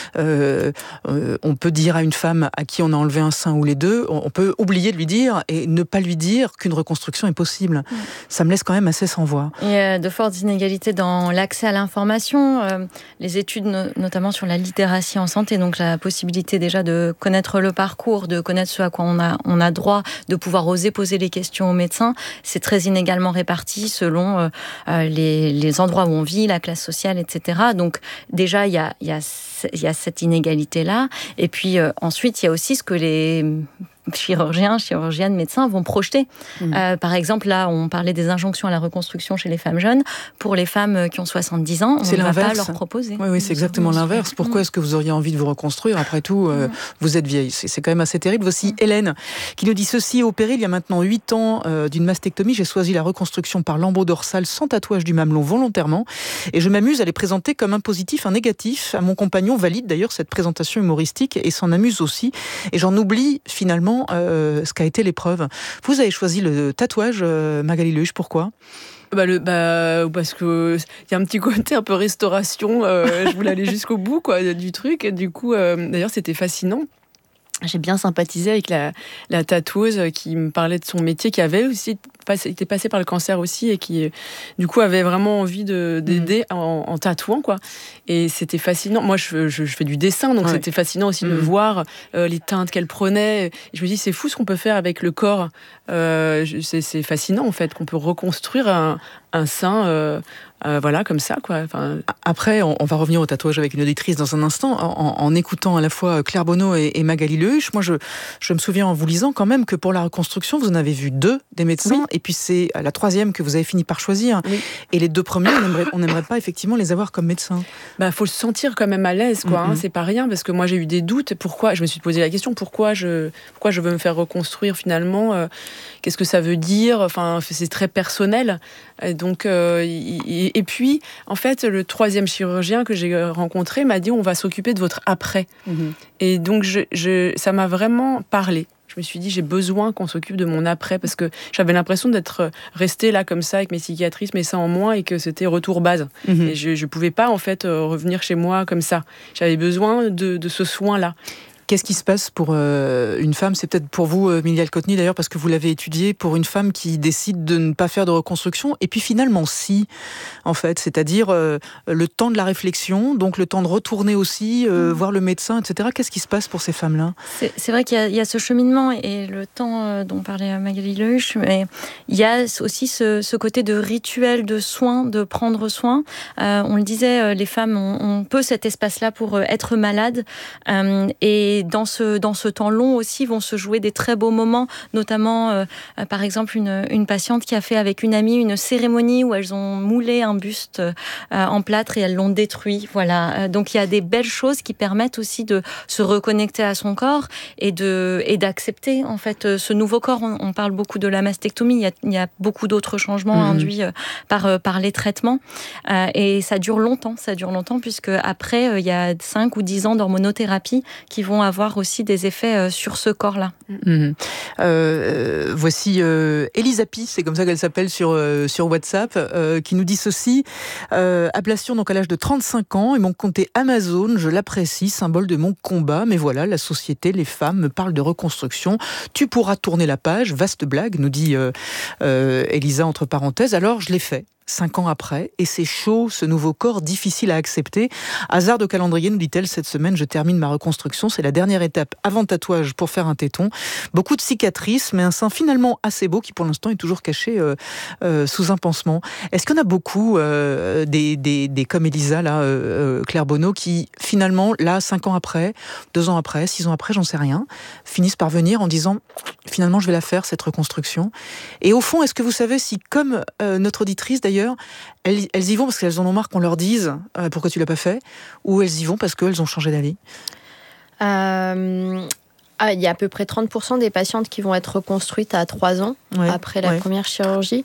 S17: on peut dire à une femme à qui on a enlevé un sein ou les deux, on peut oublier de lui dire et ne pas lui dire qu'une reconstruction est possible. Ça me laisse quand même assez sans voix.
S6: Il y a de fortes inégalités dans l'accès à l'information, les études notamment sur la littératie en santé, donc la possibilité déjà de connaître le parcours, de connaître ce à quoi on a droit, de pouvoir oser poser les questions aux médecins, c'est très inégalement réparti selon les endroits où on vit, la classe sociale, etc. Donc déjà, il y a cette inégalité-là. Et puis ensuite, il y a aussi ce que les chirurgiennes, médecins vont projeter. Par exemple, là, on parlait des injonctions à la reconstruction chez les femmes jeunes. Pour les femmes qui ont 70 ans, on ne va pas leur proposer.
S17: Oui, c'est exactement l'inverse. Pourquoi est-ce que vous auriez envie de vous reconstruire ? Après tout, vous êtes vieille. C'est quand même assez terrible. Voici Hélène qui nous dit ceci. Opérée il y a maintenant 8 ans d'une mastectomie, j'ai choisi la reconstruction par lambeau dorsal sans tatouage du mamelon volontairement. Et je m'amuse à les présenter comme un positif, un négatif. À mon compagnon valide d'ailleurs cette présentation humoristique et s'en amuse aussi. Et j'en oublie finalement ce qu'a été l'épreuve. Vous avez choisi le tatouage, Magali Leuch, pourquoi ?
S3: Parce que il y a un petit côté un peu restauration. Je voulais aller jusqu'au bout du truc. Et du coup, d'ailleurs, c'était fascinant. J'ai bien sympathisé avec la tatoueuse qui me parlait de son métier, qui avait aussi était passée par le cancer aussi et qui, du coup, avait vraiment envie d'aider en tatouant, quoi. Et c'était fascinant. Moi, je fais du dessin, donc c'était fascinant aussi de voir les teintes qu'elle prenait. Et je me dis, c'est fou ce qu'on peut faire avec le corps. C'est fascinant, en fait, qu'on peut reconstruire un sein... voilà, comme ça, quoi. Enfin...
S17: Après, on va revenir au tatouage avec une auditrice dans un instant, en écoutant à la fois Claire Bonneau et Magali Leuch. Moi, je me souviens en vous lisant quand même que pour la reconstruction, vous en avez vu 2 des médecins, et puis c'est la 3e que vous avez fini par choisir. Et les 2 premiers, on n'aimerait pas effectivement les avoir comme médecins.
S3: Faut se sentir quand même à l'aise, quoi. C'est pas rien, parce que moi j'ai eu des doutes. Pourquoi ? Je me suis posé la question, pourquoi je veux me faire reconstruire finalement ? Qu'est-ce que ça veut dire ? Enfin, c'est très personnel. Et donc, et puis, en fait, le 3e chirurgien que j'ai rencontré m'a dit, on va s'occuper de votre après. Et donc, ça m'a vraiment parlé. Je me suis dit, j'ai besoin qu'on s'occupe de mon après, parce que j'avais l'impression d'être restée là comme ça avec mes cicatrices, mes seins en moins, et que c'était retour base. Et je pouvais pas en fait revenir chez moi comme ça. J'avais besoin de ce soin-là.
S17: Qu'est-ce qui se passe pour une femme? C'est peut-être pour vous, Milial Coteny, d'ailleurs, parce que vous l'avez étudié, pour une femme qui décide de ne pas faire de reconstruction, et puis finalement, si, en fait, c'est-à-dire le temps de la réflexion, donc le temps de retourner aussi, voir le médecin, etc. Qu'est-ce qui se passe pour ces femmes-là?
S6: C'est vrai qu'il y a ce cheminement et le temps dont parlait Magali Lehuch, mais il y a aussi ce côté de rituel, de soins, de prendre soin. On le disait, les femmes ont peu cet espace-là pour être malades, et dans ce temps long aussi vont se jouer des très beaux moments, notamment par exemple une patiente qui a fait avec une amie une cérémonie où elles ont moulé un buste en plâtre et elles l'ont détruit. Voilà. Donc il y a des belles choses qui permettent aussi de se reconnecter à son corps et d'accepter en fait ce nouveau corps. On parle beaucoup de la mastectomie, il y a beaucoup d'autres changements induits par les traitements, et ça dure longtemps puisque après il y a 5 ou 10 ans d'hormonothérapie qui vont avoir aussi des effets sur ce corps-là.
S17: Voici Elisapi, c'est comme ça qu'elle s'appelle sur WhatsApp, qui nous dit ceci: ablation donc à l'âge de 35 ans, et mon compte est Amazon, je l'apprécie, symbole de mon combat, mais voilà, la société, les femmes me parlent de reconstruction, tu pourras tourner la page, vaste blague, nous dit Elisa entre parenthèses. Alors je l'ai fait 5 ans après, et c'est chaud, ce nouveau corps difficile à accepter. Hasard de calendrier, nous dit-elle, cette semaine je termine ma reconstruction, c'est la dernière étape avant tatouage pour faire un téton. Beaucoup de cicatrices, mais un sein finalement assez beau qui pour l'instant est toujours caché sous un pansement. Est-ce qu'il y en a beaucoup des comme Elisa, là, Claire Bonneau, qui finalement, là, 5 ans après, 2 ans après, 6 ans après, j'en sais rien, finissent par venir en disant finalement je vais la faire cette reconstruction. Et au fond, est-ce que vous savez si, comme notre auditrice d'ailleurs, elles y vont parce qu'elles en ont marre qu'on leur dise pourquoi tu l'as pas fait, ou elles y vont parce qu'elles ont changé d'avis?
S2: Il y a à peu près 30% des patientes qui vont être reconstruites à 3 ans après la première chirurgie.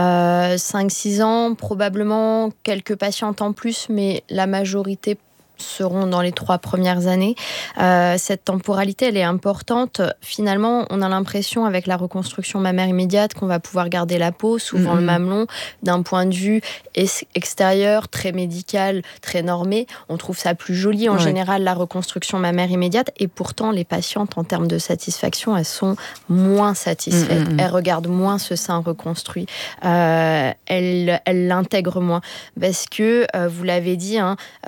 S2: 5-6 ans, probablement quelques patientes en plus, mais la majorité seront dans les 3 premières années. Cette temporalité, elle est importante. Finalement, on a l'impression, avec la reconstruction mammaire immédiate, qu'on va pouvoir garder la peau, souvent le mamelon, d'un point de vue extérieur, très médical, très normé. On trouve ça plus joli, en général, la reconstruction mammaire immédiate. Et pourtant, les patientes, en termes de satisfaction, elles sont moins satisfaites. Elles regardent moins ce sein reconstruit. Elles l'intègrent moins. Parce que, vous l'avez dit,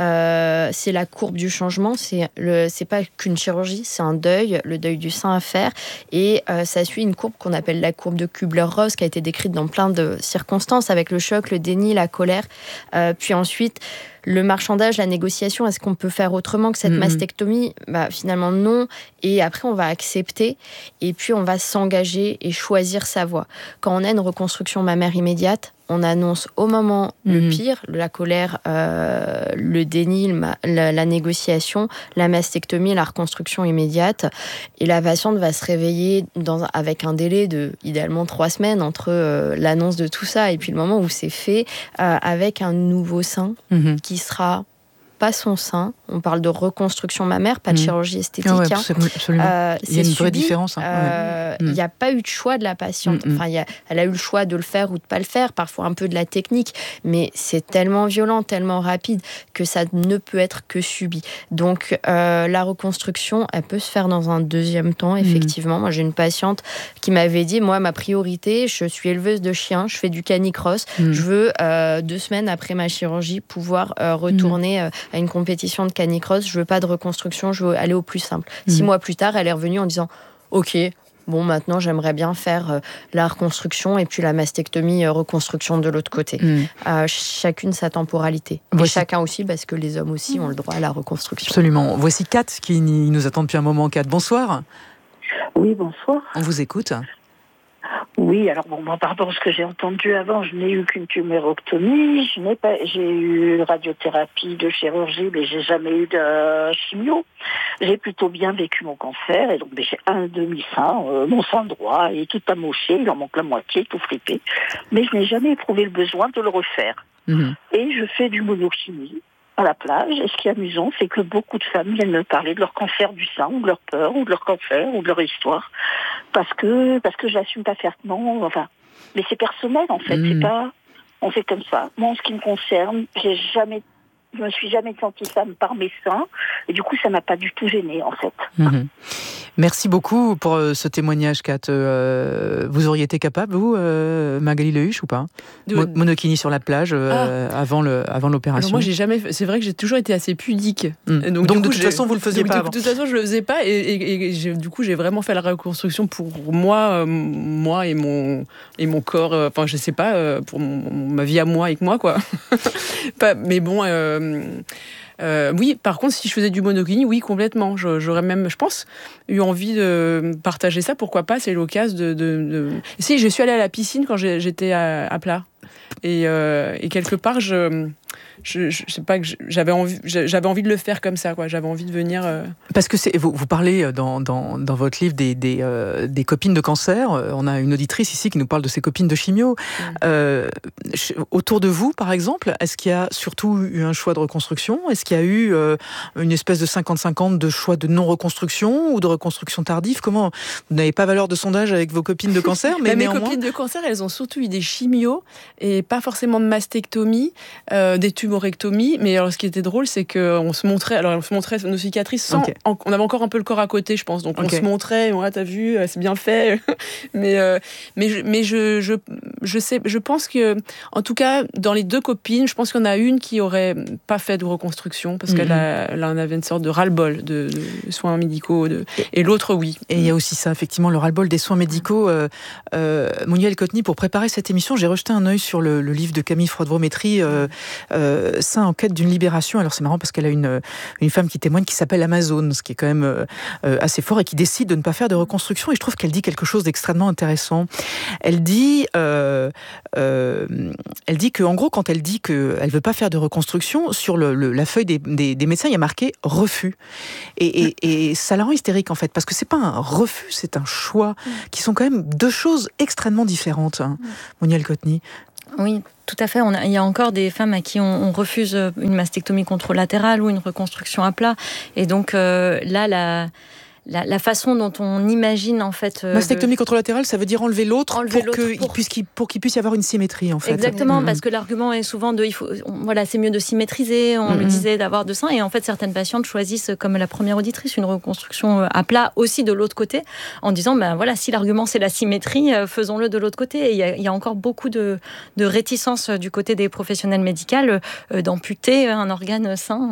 S2: c'est la courbe du changement, c'est pas qu'une chirurgie, c'est un deuil, le deuil du sein à faire, et ça suit une courbe qu'on appelle la courbe de Kubler-Ross, qui a été décrite dans plein de circonstances, avec le choc, le déni, la colère, puis ensuite le marchandage, la négociation. Est-ce qu'on peut faire autrement que cette mastectomie? Finalement non, et après on va accepter, et puis on va s'engager et choisir sa voie. Quand on a une reconstruction mammaire immédiate, on annonce au moment le pire, la colère, le déni, la négociation, la mastectomie, la reconstruction immédiate. Et la patiente va se réveiller avec un délai de, idéalement, 3 semaines entre l'annonce de tout ça et puis le moment où c'est fait, avec un nouveau sein qui sera pas son sein. On parle de reconstruction mammaire, pas de chirurgie esthétique.
S17: Absolument. Il y a une vraie différence.
S2: Il n'y a pas eu de choix de la patiente. Elle a eu le choix de le faire ou de ne pas le faire, parfois un peu de la technique, mais c'est tellement violent, tellement rapide que ça ne peut être que subi. Donc la reconstruction, elle peut se faire dans un deuxième temps, effectivement. Moi, j'ai une patiente qui m'avait dit, moi, ma priorité, je suis éleveuse de chiens, je fais du canicross, je veux 2 semaines après ma chirurgie pouvoir retourner à une compétition de canicross, je veux pas de reconstruction, je veux aller au plus simple. 6 mois plus tard, elle est revenue en disant ok, bon, maintenant j'aimerais bien faire la reconstruction et puis la mastectomie reconstruction de l'autre côté. Chacune sa temporalité. Et chacun aussi, parce que les hommes aussi ont le droit à la reconstruction.
S17: Absolument. Voici Kat qui nous attend depuis un moment. Kat, bonsoir.
S7: Oui, bonsoir.
S17: On vous écoute.
S7: Oui, alors par rapport à ce que j'ai entendu avant, je n'ai eu qu'une tumérectomie, j'ai eu radiothérapie de chirurgie, mais j'ai jamais eu de chimio. J'ai plutôt bien vécu mon cancer, et donc j'ai un demi-sein, mon sein droit est tout amoché, il en manque la moitié, tout flippé, mais je n'ai jamais éprouvé le besoin de le refaire. Et je fais du monochimie à la plage, et ce qui est amusant, c'est que beaucoup de femmes viennent me parler de leur cancer du sein, ou de leur peur, ou de leur cancer, ou de leur histoire, parce que j'assume parfaitement, mais c'est personnel en fait, c'est pas, on fait comme ça. Moi, en ce qui me concerne, j'ai jamais Je me suis jamais sentie femme par mes seins. Et du coup, ça m'a pas du tout gênée, en fait.
S17: Merci beaucoup pour ce témoignage, Kat. Vous auriez été capable, vous, Magali Lehuche, ou pas? Monokini sur la plage avant l'opération.
S3: Alors moi, j'ai jamais. C'est vrai que j'ai toujours été assez pudique.
S17: Donc de toute façon, vous le faisiez pas avant.
S3: De toute façon, je le faisais pas. Et du coup, j'ai vraiment fait la reconstruction pour moi et mon corps. Enfin, je sais pas, pour ma vie à moi avec moi, quoi. Mais bon. Oui, par contre, si je faisais du monokini, oui, complètement. J'aurais même, je pense, eu envie de partager ça. Pourquoi pas? C'est l'occasion de... Si, je suis allée à la piscine quand j'étais à plat. Et quelque part, je sais pas, que j'avais envie de le faire comme ça, quoi. J'avais envie de venir.
S17: Parce que vous parlez dans votre livre des copines de cancer. On a une auditrice ici qui nous parle de ses copines de chimio. Autour de vous, par exemple, est-ce qu'il y a surtout eu un choix de reconstruction? Est-ce qu'il y a eu une espèce de 50-50 de choix de non-reconstruction ou de reconstruction tardive? Comment? Vous n'avez pas valeur de sondage avec vos copines de cancer, mais
S3: mes
S17: néanmoins...
S3: copines de cancer, elles ont surtout eu des chimios et pas forcément de mastectomie, des tumorectomies. Mais alors, ce qui était drôle, c'est qu'on se montrait nos cicatrices sans... On avait encore un peu le corps à côté, je pense. Donc, on se montrait, t'as vu, c'est bien fait. mais je pense que, en tout cas, dans les deux copines, je pense qu'il y en a une qui aurait pas fait de reconstruction parce qu'elle en avait une sorte de ras-le-bol de soins médicaux. Et l'autre, oui.
S17: Et il y a aussi ça, effectivement, le ras-le-bol des soins médicaux. Monia El-Kotni, pour préparer cette émission, j'ai rejeté un œil sur le livre de Camille Freud-Vrométry, Saint en quête d'une libération. Alors c'est marrant parce qu'elle a une femme qui témoigne qui s'appelle Amazon, ce qui est quand même assez fort, et qui décide de ne pas faire de reconstruction. Et je trouve qu'elle dit quelque chose d'extrêmement intéressant. Elle dit que, en gros, quand elle dit qu'elle veut pas faire de reconstruction, sur la feuille des médecins, il y a marqué refus. Et ça la rend hystérique, en fait, parce que c'est pas un refus, c'est un choix, qui sont quand même deux choses extrêmement différentes. Monia El-Kotni.
S6: Oui, tout à fait. Il y a encore des femmes à qui on refuse une mastectomie contralatérale ou une reconstruction à plat. Et donc là, la façon dont on imagine en fait...
S17: Mastectomie contralatérale, ça veut dire enlever l'autre pour qu'il puisse y avoir une symétrie en fait.
S6: Exactement, parce que l'argument est souvent c'est mieux de symétriser, on le disait, d'avoir deux seins. Et en fait, certaines patientes choisissent, comme la première auditrice, une reconstruction à plat aussi de l'autre côté, en disant, si l'argument c'est la symétrie, faisons-le de l'autre côté. Et il y a encore beaucoup de réticence du côté des professionnels médicaux d'amputer un organe sain,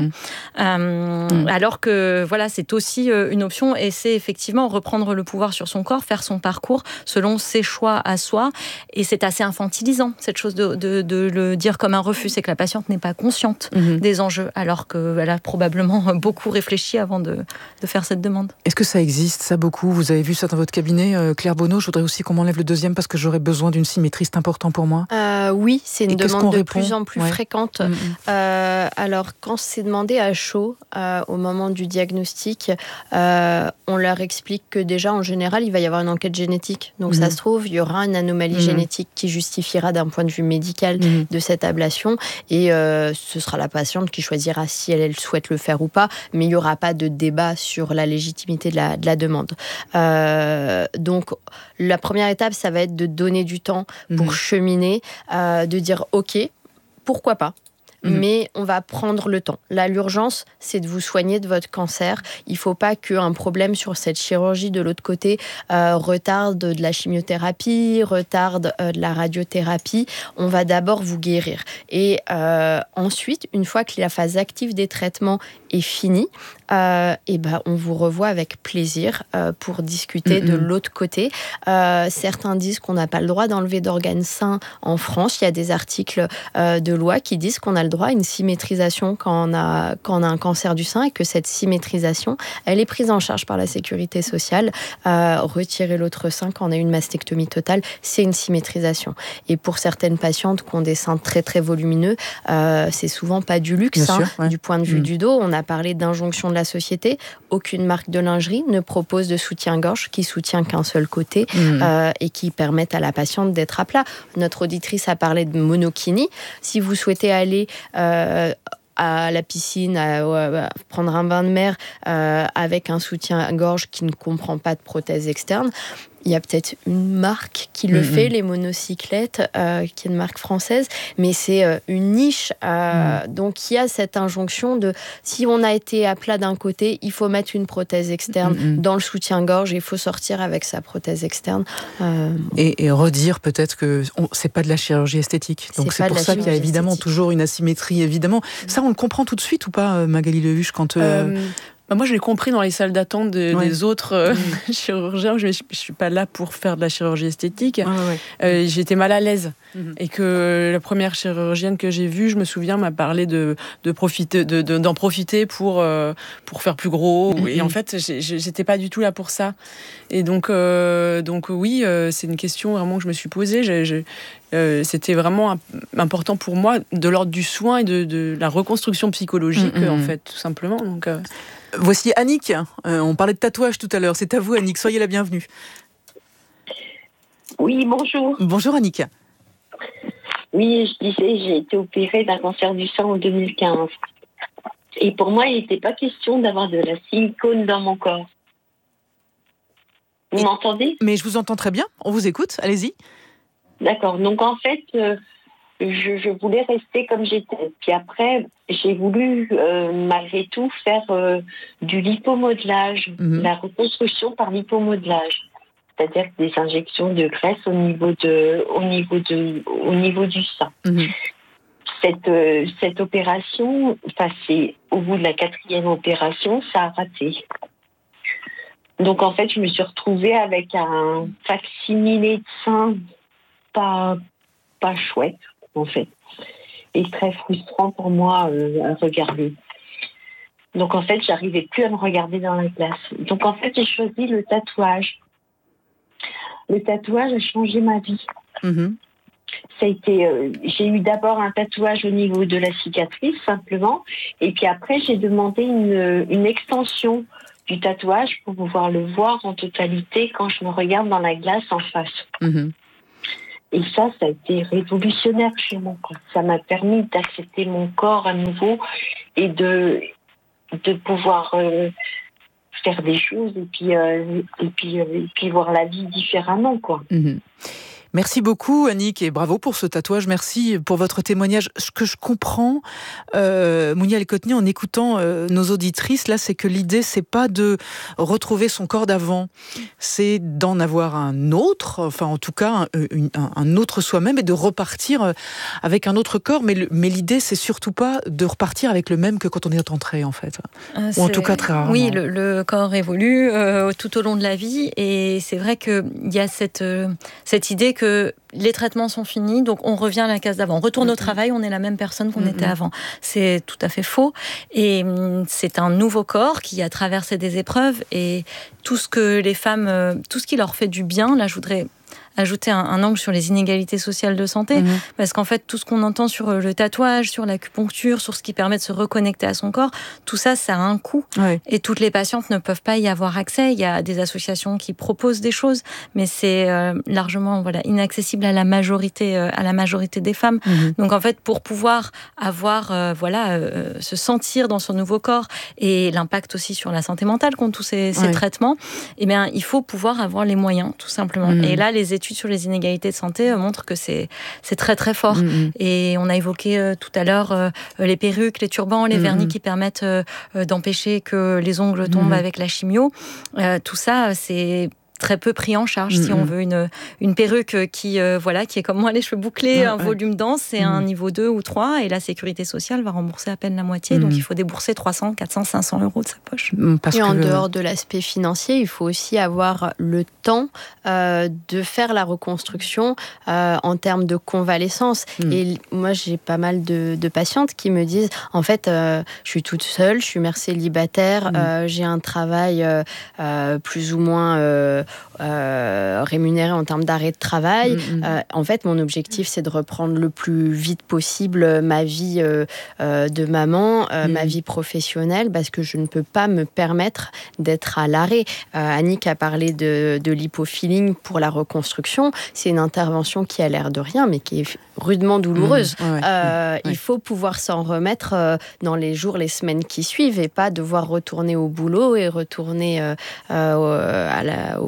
S6: alors que c'est aussi une option, et c'est effectivement reprendre le pouvoir sur son corps, faire son parcours selon ses choix à soi. Et c'est assez infantilisant, cette chose de le dire comme un refus, c'est que la patiente n'est pas consciente des enjeux, alors qu'elle a probablement beaucoup réfléchi avant de faire cette demande.
S17: Est-ce que ça existe, ça, beaucoup? Vous avez vu ça dans votre cabinet, Claire Bonneau? Je voudrais aussi qu'on m'enlève le deuxième parce que j'aurais besoin d'une symétrie, c'est important pour moi.
S2: Oui, c'est une demande de plus en plus fréquente. Alors, quand c'est demandé à chaud, au moment du diagnostic, on leur explique que déjà, en général, il va y avoir une enquête génétique. Donc, ça se trouve, il y aura une anomalie génétique qui justifiera d'un point de vue médical de cette ablation. Et ce sera la patiente qui choisira si elle souhaite le faire ou pas. Mais il n'y aura pas de débat sur la légitimité de la demande. Donc, la première étape, ça va être de donner du temps pour cheminer, de dire « Ok, pourquoi pas ?» Mais on va prendre le temps. Là, l'urgence, c'est de vous soigner de votre cancer. Il ne faut pas qu'un problème sur cette chirurgie de l'autre côté retarde de la chimiothérapie, retarde de la radiothérapie. On va d'abord vous guérir. Et ensuite, une fois que la phase active des traitements est finie, on vous revoit avec plaisir pour discuter de l'autre côté. Certains disent qu'on n'a pas le droit d'enlever d'organes sains en France. Il y a des articles de loi qui disent qu'on a le droit à une symétrisation quand on a un cancer du sein, et que cette symétrisation, elle est prise en charge par la sécurité sociale. Retirer l'autre sein quand on a une mastectomie totale, c'est une symétrisation. Et pour certaines patientes qui ont des seins très très volumineux, c'est souvent pas du luxe. Du point de vue du dos, on a parlé d'injonction de la société. Aucune marque de lingerie ne propose de soutien-gorge qui soutient qu'un seul côté et qui permettent à la patiente d'être à plat. Notre auditrice a parlé de monokini. Si vous souhaitez aller à la piscine, prendre un bain de mer avec un soutien-gorge qui ne comprend pas de prothèse externe, Il y a peut-être une marque qui le fait, les monocyclettes, qui est une marque française, mais c'est une niche. Donc il y a cette injonction de, si on a été à plat d'un côté, il faut mettre une prothèse externe dans le soutien-gorge, il faut sortir avec sa prothèse externe.
S17: Et redire peut-être que c'est pas de la chirurgie esthétique. Donc c'est pour ça qu'il y a évidemment toujours une asymétrie, évidemment. Ça, on le comprend tout de suite ou pas, Magali Lehuche, quand...
S3: Moi, je l'ai compris dans les salles d'attente des autres chirurgiens. Je ne suis pas là pour faire de la chirurgie esthétique. J'étais mal à l'aise. Et que la première chirurgienne que j'ai vue, je me souviens, m'a parlé d'en profiter pour faire plus gros. Et en fait, j'étais pas du tout là pour ça. Et donc oui, c'est une question vraiment que je me suis posée. C'était vraiment important pour moi, de l'ordre du soin et de la reconstruction psychologique, en fait, tout simplement. Donc...
S17: Voici Annick. On parlait de tatouage tout à l'heure. C'est à vous, Annick. Soyez la bienvenue.
S1: Oui, bonjour.
S17: Bonjour, Annick.
S1: Oui, je disais, j'ai été opérée d'un cancer du sein en 2015. Et pour moi, il n'était pas question d'avoir de la silicone dans mon corps. Vous m'entendez ?
S17: Mais je vous entends très bien. On vous écoute. Allez-y.
S1: D'accord. Donc, en fait... Je voulais rester comme j'étais. Puis après, j'ai voulu, malgré tout, faire du lipomodelage, la reconstruction par lipomodelage. C'est-à-dire des injections de graisse au niveau du sein. Cette opération, c'est au bout de la 4e opération, ça a raté. Donc en fait, je me suis retrouvée avec un facsimilé de sein pas chouette, en fait, et très frustrant pour moi à regarder. Donc en fait, j'arrivais plus à me regarder dans la glace. Donc en fait, j'ai choisi le tatouage. Le tatouage a changé ma vie. Ça a été, j'ai eu d'abord un tatouage au niveau de la cicatrice, simplement, et puis après, j'ai demandé une extension du tatouage pour pouvoir le voir en totalité quand je me regarde dans la glace en face. Et ça a été révolutionnaire chez moi. Ça m'a permis d'accepter mon corps à nouveau et de pouvoir faire des choses et puis voir la vie différemment, quoi.
S17: Merci beaucoup, Annick, et bravo pour ce tatouage. Merci pour votre témoignage. Ce que je comprends, Mounia El-Kotni, en écoutant nos auditrices, là, c'est que l'idée, c'est pas de retrouver son corps d'avant, c'est d'en avoir un autre, enfin, en tout cas, un autre soi-même, et de repartir avec un autre corps. Mais l'idée, c'est surtout pas de repartir avec le même que quand on est entré, en fait. Ou en tout cas, très rarement.
S6: Oui, le corps évolue tout au long de la vie, et c'est vrai qu'il y a cette idée que les traitements sont finis, donc on revient à la case d'avant. On retourne au travail, on est la même personne qu'on était avant. C'est tout à fait faux. Et c'est un nouveau corps qui a traversé des épreuves, et tout ce que les femmes, tout ce qui leur fait du bien, là je voudrais ajouter un angle sur les inégalités sociales de santé, parce qu'en fait, tout ce qu'on entend sur le tatouage, sur l'acupuncture, sur ce qui permet de se reconnecter à son corps, tout ça, ça a un coût. Et toutes les patientes ne peuvent pas y avoir accès. Il y a des associations qui proposent des choses, mais c'est largement inaccessible à la majorité des femmes. Donc en fait, pour pouvoir avoir, se sentir dans son nouveau corps, et l'impact aussi sur la santé mentale qu'ont tous ces traitements, eh bien, il faut pouvoir avoir les moyens, tout simplement. Et là, les études sur les inégalités de santé montrent que c'est très très fort. Et on a évoqué tout à l'heure les perruques, les turbans, les vernis qui permettent d'empêcher que les ongles tombent avec la chimio. Tout ça, c'est très peu pris en charge. Si on veut une perruque qui est comme moi, les cheveux bouclés, un volume dense, c'est un niveau 2 ou 3, et la sécurité sociale va rembourser à peine la moitié, donc il faut débourser 300, 400, 500 euros de sa poche.
S2: Et en dehors de l'aspect financier, il faut aussi avoir le temps de faire la reconstruction en termes de convalescence. Et moi, j'ai pas mal de patientes qui me disent, en fait, je suis toute seule, je suis mère célibataire, j'ai un travail plus ou moins rémunérée en termes d'arrêt de travail. En fait, mon objectif, c'est de reprendre le plus vite possible ma vie de maman, ma vie professionnelle, parce que je ne peux pas me permettre d'être à l'arrêt. Annick a parlé de l'hypofilling pour la reconstruction. C'est une intervention qui a l'air de rien, mais qui est rudement douloureuse. Il faut pouvoir s'en remettre dans les jours, les semaines qui suivent, et pas devoir retourner au boulot et retourner au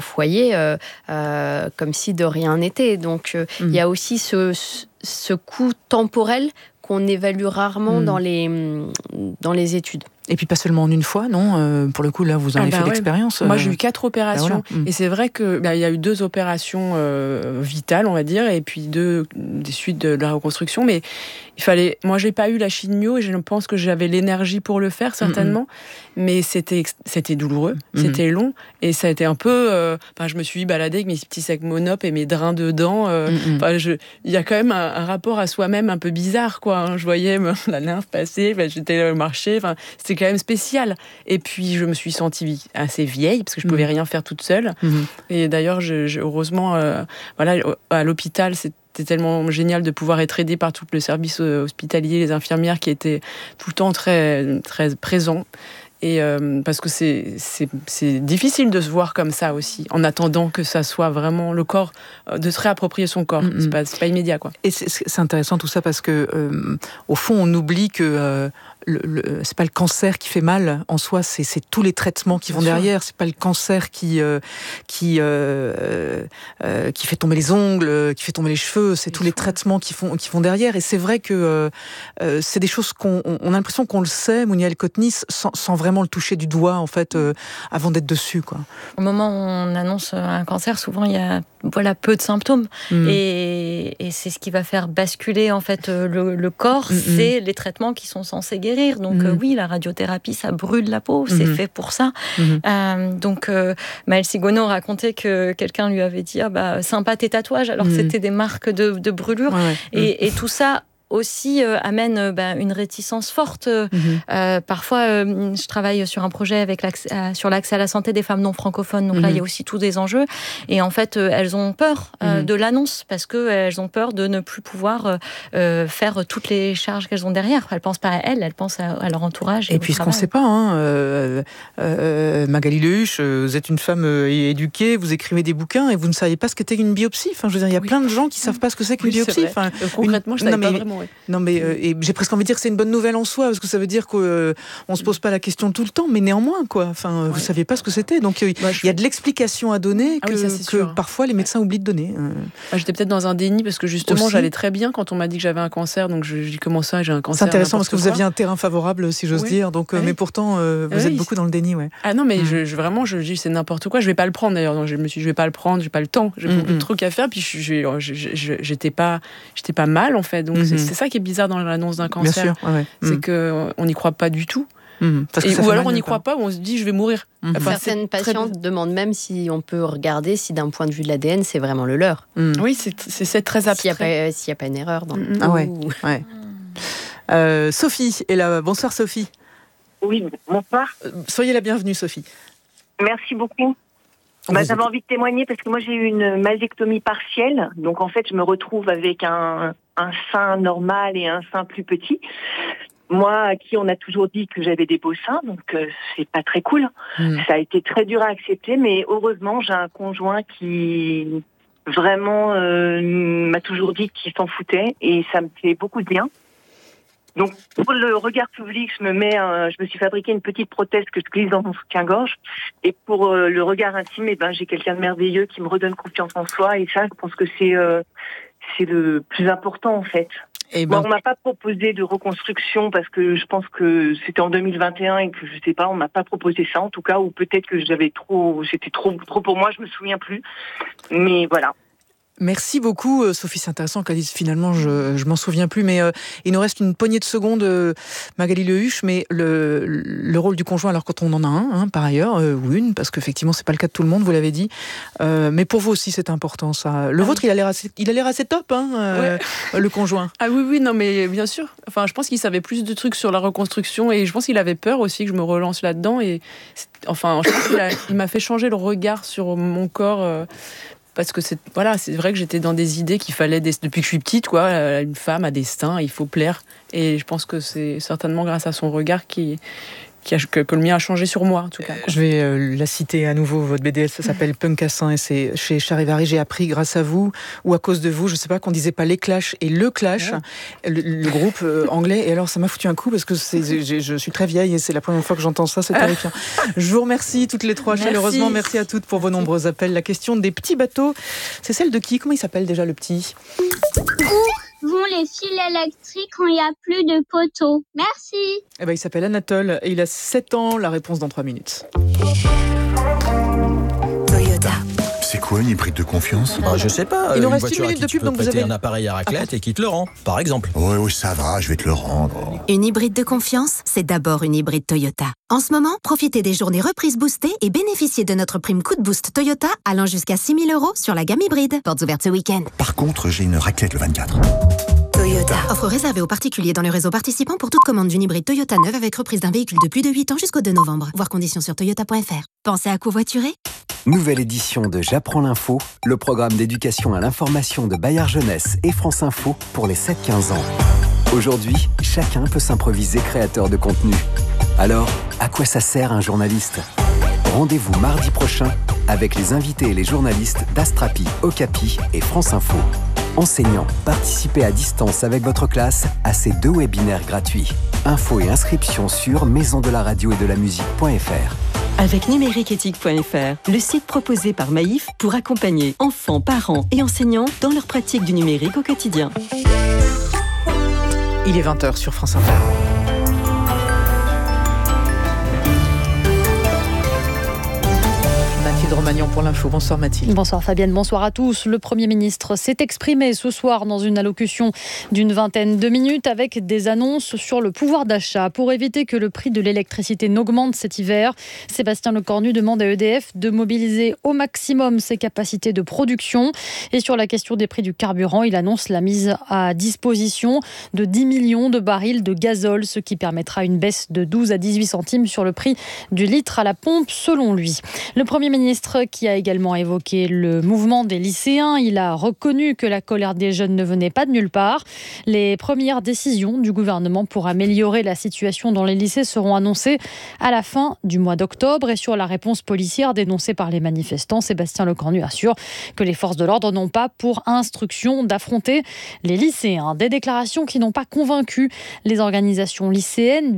S2: foyer comme si de rien n'était. Donc il y a aussi ce coût temporel qu'on évalue rarement dans les études.
S17: Et puis pas seulement en une fois, non. Pour le coup, là, vous en avez fait l'expérience.
S3: Moi, j'ai eu 4 opérations.
S17: Voilà.
S3: Et c'est vrai qu'il y a eu 2 opérations vitales, on va dire, et puis 2 des suites de la reconstruction. Mais moi, j'ai pas eu la chimio et je pense que j'avais l'énergie pour le faire, certainement. Mais c'était douloureux, c'était long. Et ça a été un peu... je me suis baladée avec mes petits sacs Monop et mes drains dedans. Il y a quand même un rapport à soi-même un peu bizarre, quoi. Hein. Je voyais la lymphe passer, j'étais au marché. C'était quand même spécial. Et puis, je me suis sentie assez vieille, parce que je pouvais rien faire toute seule. Et d'ailleurs, heureusement, à l'hôpital, c'était tellement génial de pouvoir être aidée par tout le service hospitalier, les infirmières qui étaient tout le temps très, très présents. Et parce que c'est difficile de se voir comme ça aussi, en attendant que ça soit vraiment le corps, de se réapproprier son corps. C'est pas immédiat, quoi.
S17: Et c'est intéressant tout ça parce que, au fond, on oublie que c'est pas le cancer qui fait mal en soi, c'est tous les traitements qui vont derrière. C'est pas le cancer qui fait tomber les ongles, qui fait tomber les cheveux. C'est tous les traitements qui vont derrière. Et c'est vrai que c'est des choses qu'on a l'impression qu'on le sait, Mouniel Kotnis, sans vraiment le toucher du doigt en fait, avant d'être dessus, quoi.
S6: Au moment où on annonce un cancer, souvent il y a peu de symptômes et c'est ce qui va faire basculer en fait le corps. C'est les traitements qui sont censés guérir. Donc oui, la radiothérapie, ça brûle la peau, c'est fait pour ça. Donc Maëlle Sigono racontait que quelqu'un lui avait dit sympa tes tatouages, alors que c'était des marques de brûlure. Et tout ça aussi amène une réticence forte. Parfois, je travaille sur un projet sur l'accès à la santé des femmes non francophones. Donc là, il y a aussi tous des enjeux. Et en fait, elles ont peur de l'annonce parce qu'elles ont peur de ne plus pouvoir faire toutes les charges qu'elles ont derrière. Elles ne pensent pas à elles pensent à leur entourage.
S17: Et puis, ce qu'on ne sait pas, Magali Lehuche, vous êtes une femme éduquée, vous écrivez des bouquins et vous ne saviez pas ce qu'était une biopsie. Enfin, je veux dire, il y a plein de gens qui ne savent pas ce que c'est qu'une biopsie. Enfin,
S3: concrètement, je ne savais pas vraiment.
S17: Non, mais et j'ai presque envie de dire que c'est une bonne nouvelle en soi, parce que ça veut dire qu'on ne se pose pas la question tout le temps, mais néanmoins, quoi. Enfin, vous ne saviez pas ce que c'était. Donc, il y a de l'explication à donner que parfois les médecins oublient de donner.
S3: J'étais peut-être dans un déni, parce que justement, j'allais très bien quand on m'a dit que j'avais un cancer, donc j'ai commencé, j'ai un cancer.
S17: C'est intéressant, parce que vous aviez un terrain favorable, si j'ose dire. Donc, mais pourtant, vous êtes beaucoup dans le déni.
S3: Ah non, mais vraiment, je dis c'est n'importe quoi, je ne vais pas le prendre d'ailleurs. Donc, je me suis dit, je ne vais pas le prendre, j'ai pas le temps, j'ai beaucoup de trucs à faire, puis j'étais pas mal, en fait. Donc, c'est ça qui est bizarre dans l'annonce d'un cancer.
S17: Bien sûr,
S3: c'est qu'on n'y croit pas du tout. Ou alors on n'y croit pas, ou on se dit je vais mourir.
S2: Certaines patientes demandent même si on peut regarder si d'un point de vue de l'ADN c'est vraiment le leur.
S3: Oui, c'est très abstrait.
S2: S'il n'y a pas une erreur dans le
S17: Sophie est là. Bonsoir Sophie.
S8: Oui, bonsoir.
S17: Soyez la bienvenue Sophie.
S8: Merci beaucoup. J'avais envie de témoigner parce que moi j'ai eu une mastectomie partielle, donc en fait je me retrouve avec un sein normal et un sein plus petit. Moi, à qui on a toujours dit que j'avais des beaux seins, donc c'est pas très cool. Ça a été très dur à accepter, mais heureusement j'ai un conjoint qui vraiment m'a toujours dit qu'il s'en foutait et ça me fait beaucoup de bien. Donc pour le regard public, je me suis fabriqué une petite prothèse que je glisse dans mon soutien-gorge. Et pour le regard intime, j'ai quelqu'un de merveilleux qui me redonne confiance en soi. Et ça, je pense que c'est le plus important en fait. Moi, on m'a pas proposé de reconstruction parce que je pense que c'était en 2021 et que je sais pas, on m'a pas proposé ça en tout cas, ou peut-être que c'était trop pour moi, je me souviens plus. Mais voilà.
S17: Merci beaucoup, Sophie. C'est intéressant qu'elle dise finalement, je m'en souviens plus, mais il nous reste une poignée de secondes, Magali Lehuche, mais le rôle du conjoint, alors quand on en a un, par ailleurs, ou une, parce qu'effectivement, c'est pas le cas de tout le monde, vous l'avez dit, mais pour vous aussi, c'est important, ça. Le vôtre, il a l'air assez top, le conjoint.
S3: Ah oui, non, mais bien sûr. Enfin, je pense qu'il savait plus de trucs sur la reconstruction et je pense qu'il avait peur aussi que je me relance là-dedans et, je pense qu'il m'a fait changer le regard sur mon corps. Parce que c'est vrai que j'étais dans des idées qu'il fallait, depuis que je suis petite, une femme a des seins, il faut plaire. Et je pense que c'est certainement grâce à son regard que le mien a changé sur moi, en tout cas.
S17: Je vais la citer à nouveau, votre BD, ça s'appelle Punkassin et c'est chez Charivari. J'ai appris grâce à vous ou à cause de vous, je sais pas, qu'on disait pas les Clash et le Clash, le groupe anglais. Et alors ça m'a foutu un coup parce que je suis très vieille et c'est la première fois que j'entends ça, c'est terrifiant. Je vous remercie toutes les trois chaleureusement. Merci à toutes pour vos nombreux appels. La question des petits bateaux, c'est celle de qui? Comment il s'appelle déjà le petit?
S9: Où vont les fils électriques quand il n'y a plus de poteaux? Merci.
S17: Eh ben, il s'appelle Anatole et il a 7 ans. La réponse dans 3 minutes.
S11: Toyota. C'est quoi une hybride de confiance?
S12: Je sais pas.
S17: Il nous
S12: une
S17: reste
S12: voiture
S17: une minute
S12: à
S17: de
S12: qui
S17: pub,
S12: tu peux
S17: donc vous
S12: prêter
S17: avez
S12: un appareil à raclette et qui te le rend, par exemple.
S11: Oui, ça va, je vais te le rendre.
S22: Une hybride de confiance, c'est d'abord une hybride Toyota. En ce moment, profitez des journées reprises boostées et bénéficiez de notre prime coup de boost Toyota allant jusqu'à 6 000 € sur la gamme hybride. Portes ouvertes ce week-end.
S11: Par contre, j'ai une raclette le 24.
S22: Toyota. Offre réservée aux particuliers dans le réseau participant pour toute commande d'une hybride Toyota neuve avec reprise d'un véhicule de plus de 8 ans jusqu'au 2 novembre. Voir conditions sur toyota.fr. Pensez à covoiturer?
S24: Nouvelle édition de J'apprends l'info, le programme d'éducation à l'information de Bayard Jeunesse et France Info pour les 7-15 ans. Aujourd'hui, chacun peut s'improviser créateur de contenu. Alors, à quoi ça sert un journaliste? Rendez-vous mardi prochain avec les invités et les journalistes d'Astrapi, Okapi et France Info. Enseignants, participez à distance avec votre classe à ces 2 webinaires gratuits. Infos et inscriptions sur maisondelaradio-et-de-la-musique.fr.
S18: Avec numériqueéthique.fr, le site proposé par Maïf pour accompagner enfants, parents et enseignants dans leur pratique du numérique au quotidien.
S17: Il est 20h sur France Inter. Mathilde Romagnan pour l'info. Bonsoir Mathilde.
S25: Bonsoir Fabienne, bonsoir à tous. Le Premier ministre s'est exprimé ce soir dans une allocution d'une vingtaine de minutes avec des annonces sur le pouvoir d'achat. Pour éviter que le prix de l'électricité n'augmente cet hiver, Sébastien Lecornu demande à EDF de mobiliser au maximum ses capacités de production. Et sur la question des prix du carburant, il annonce la mise à disposition de 10 millions de barils de gazole, ce qui permettra une baisse de 12 à 18 centimes sur le prix du litre à la pompe selon lui. Le Premier ministre qui a également évoqué le mouvement des lycéens. Il a reconnu que la colère des jeunes ne venait pas de nulle part. Les premières décisions du gouvernement pour améliorer la situation dans les lycées seront annoncées à la fin du mois d'octobre. Et sur la réponse policière dénoncée par les manifestants, Sébastien Lecornu assure que les forces de l'ordre n'ont pas pour instruction d'affronter les lycéens. Des déclarations qui n'ont pas convaincu les organisations lycéennes.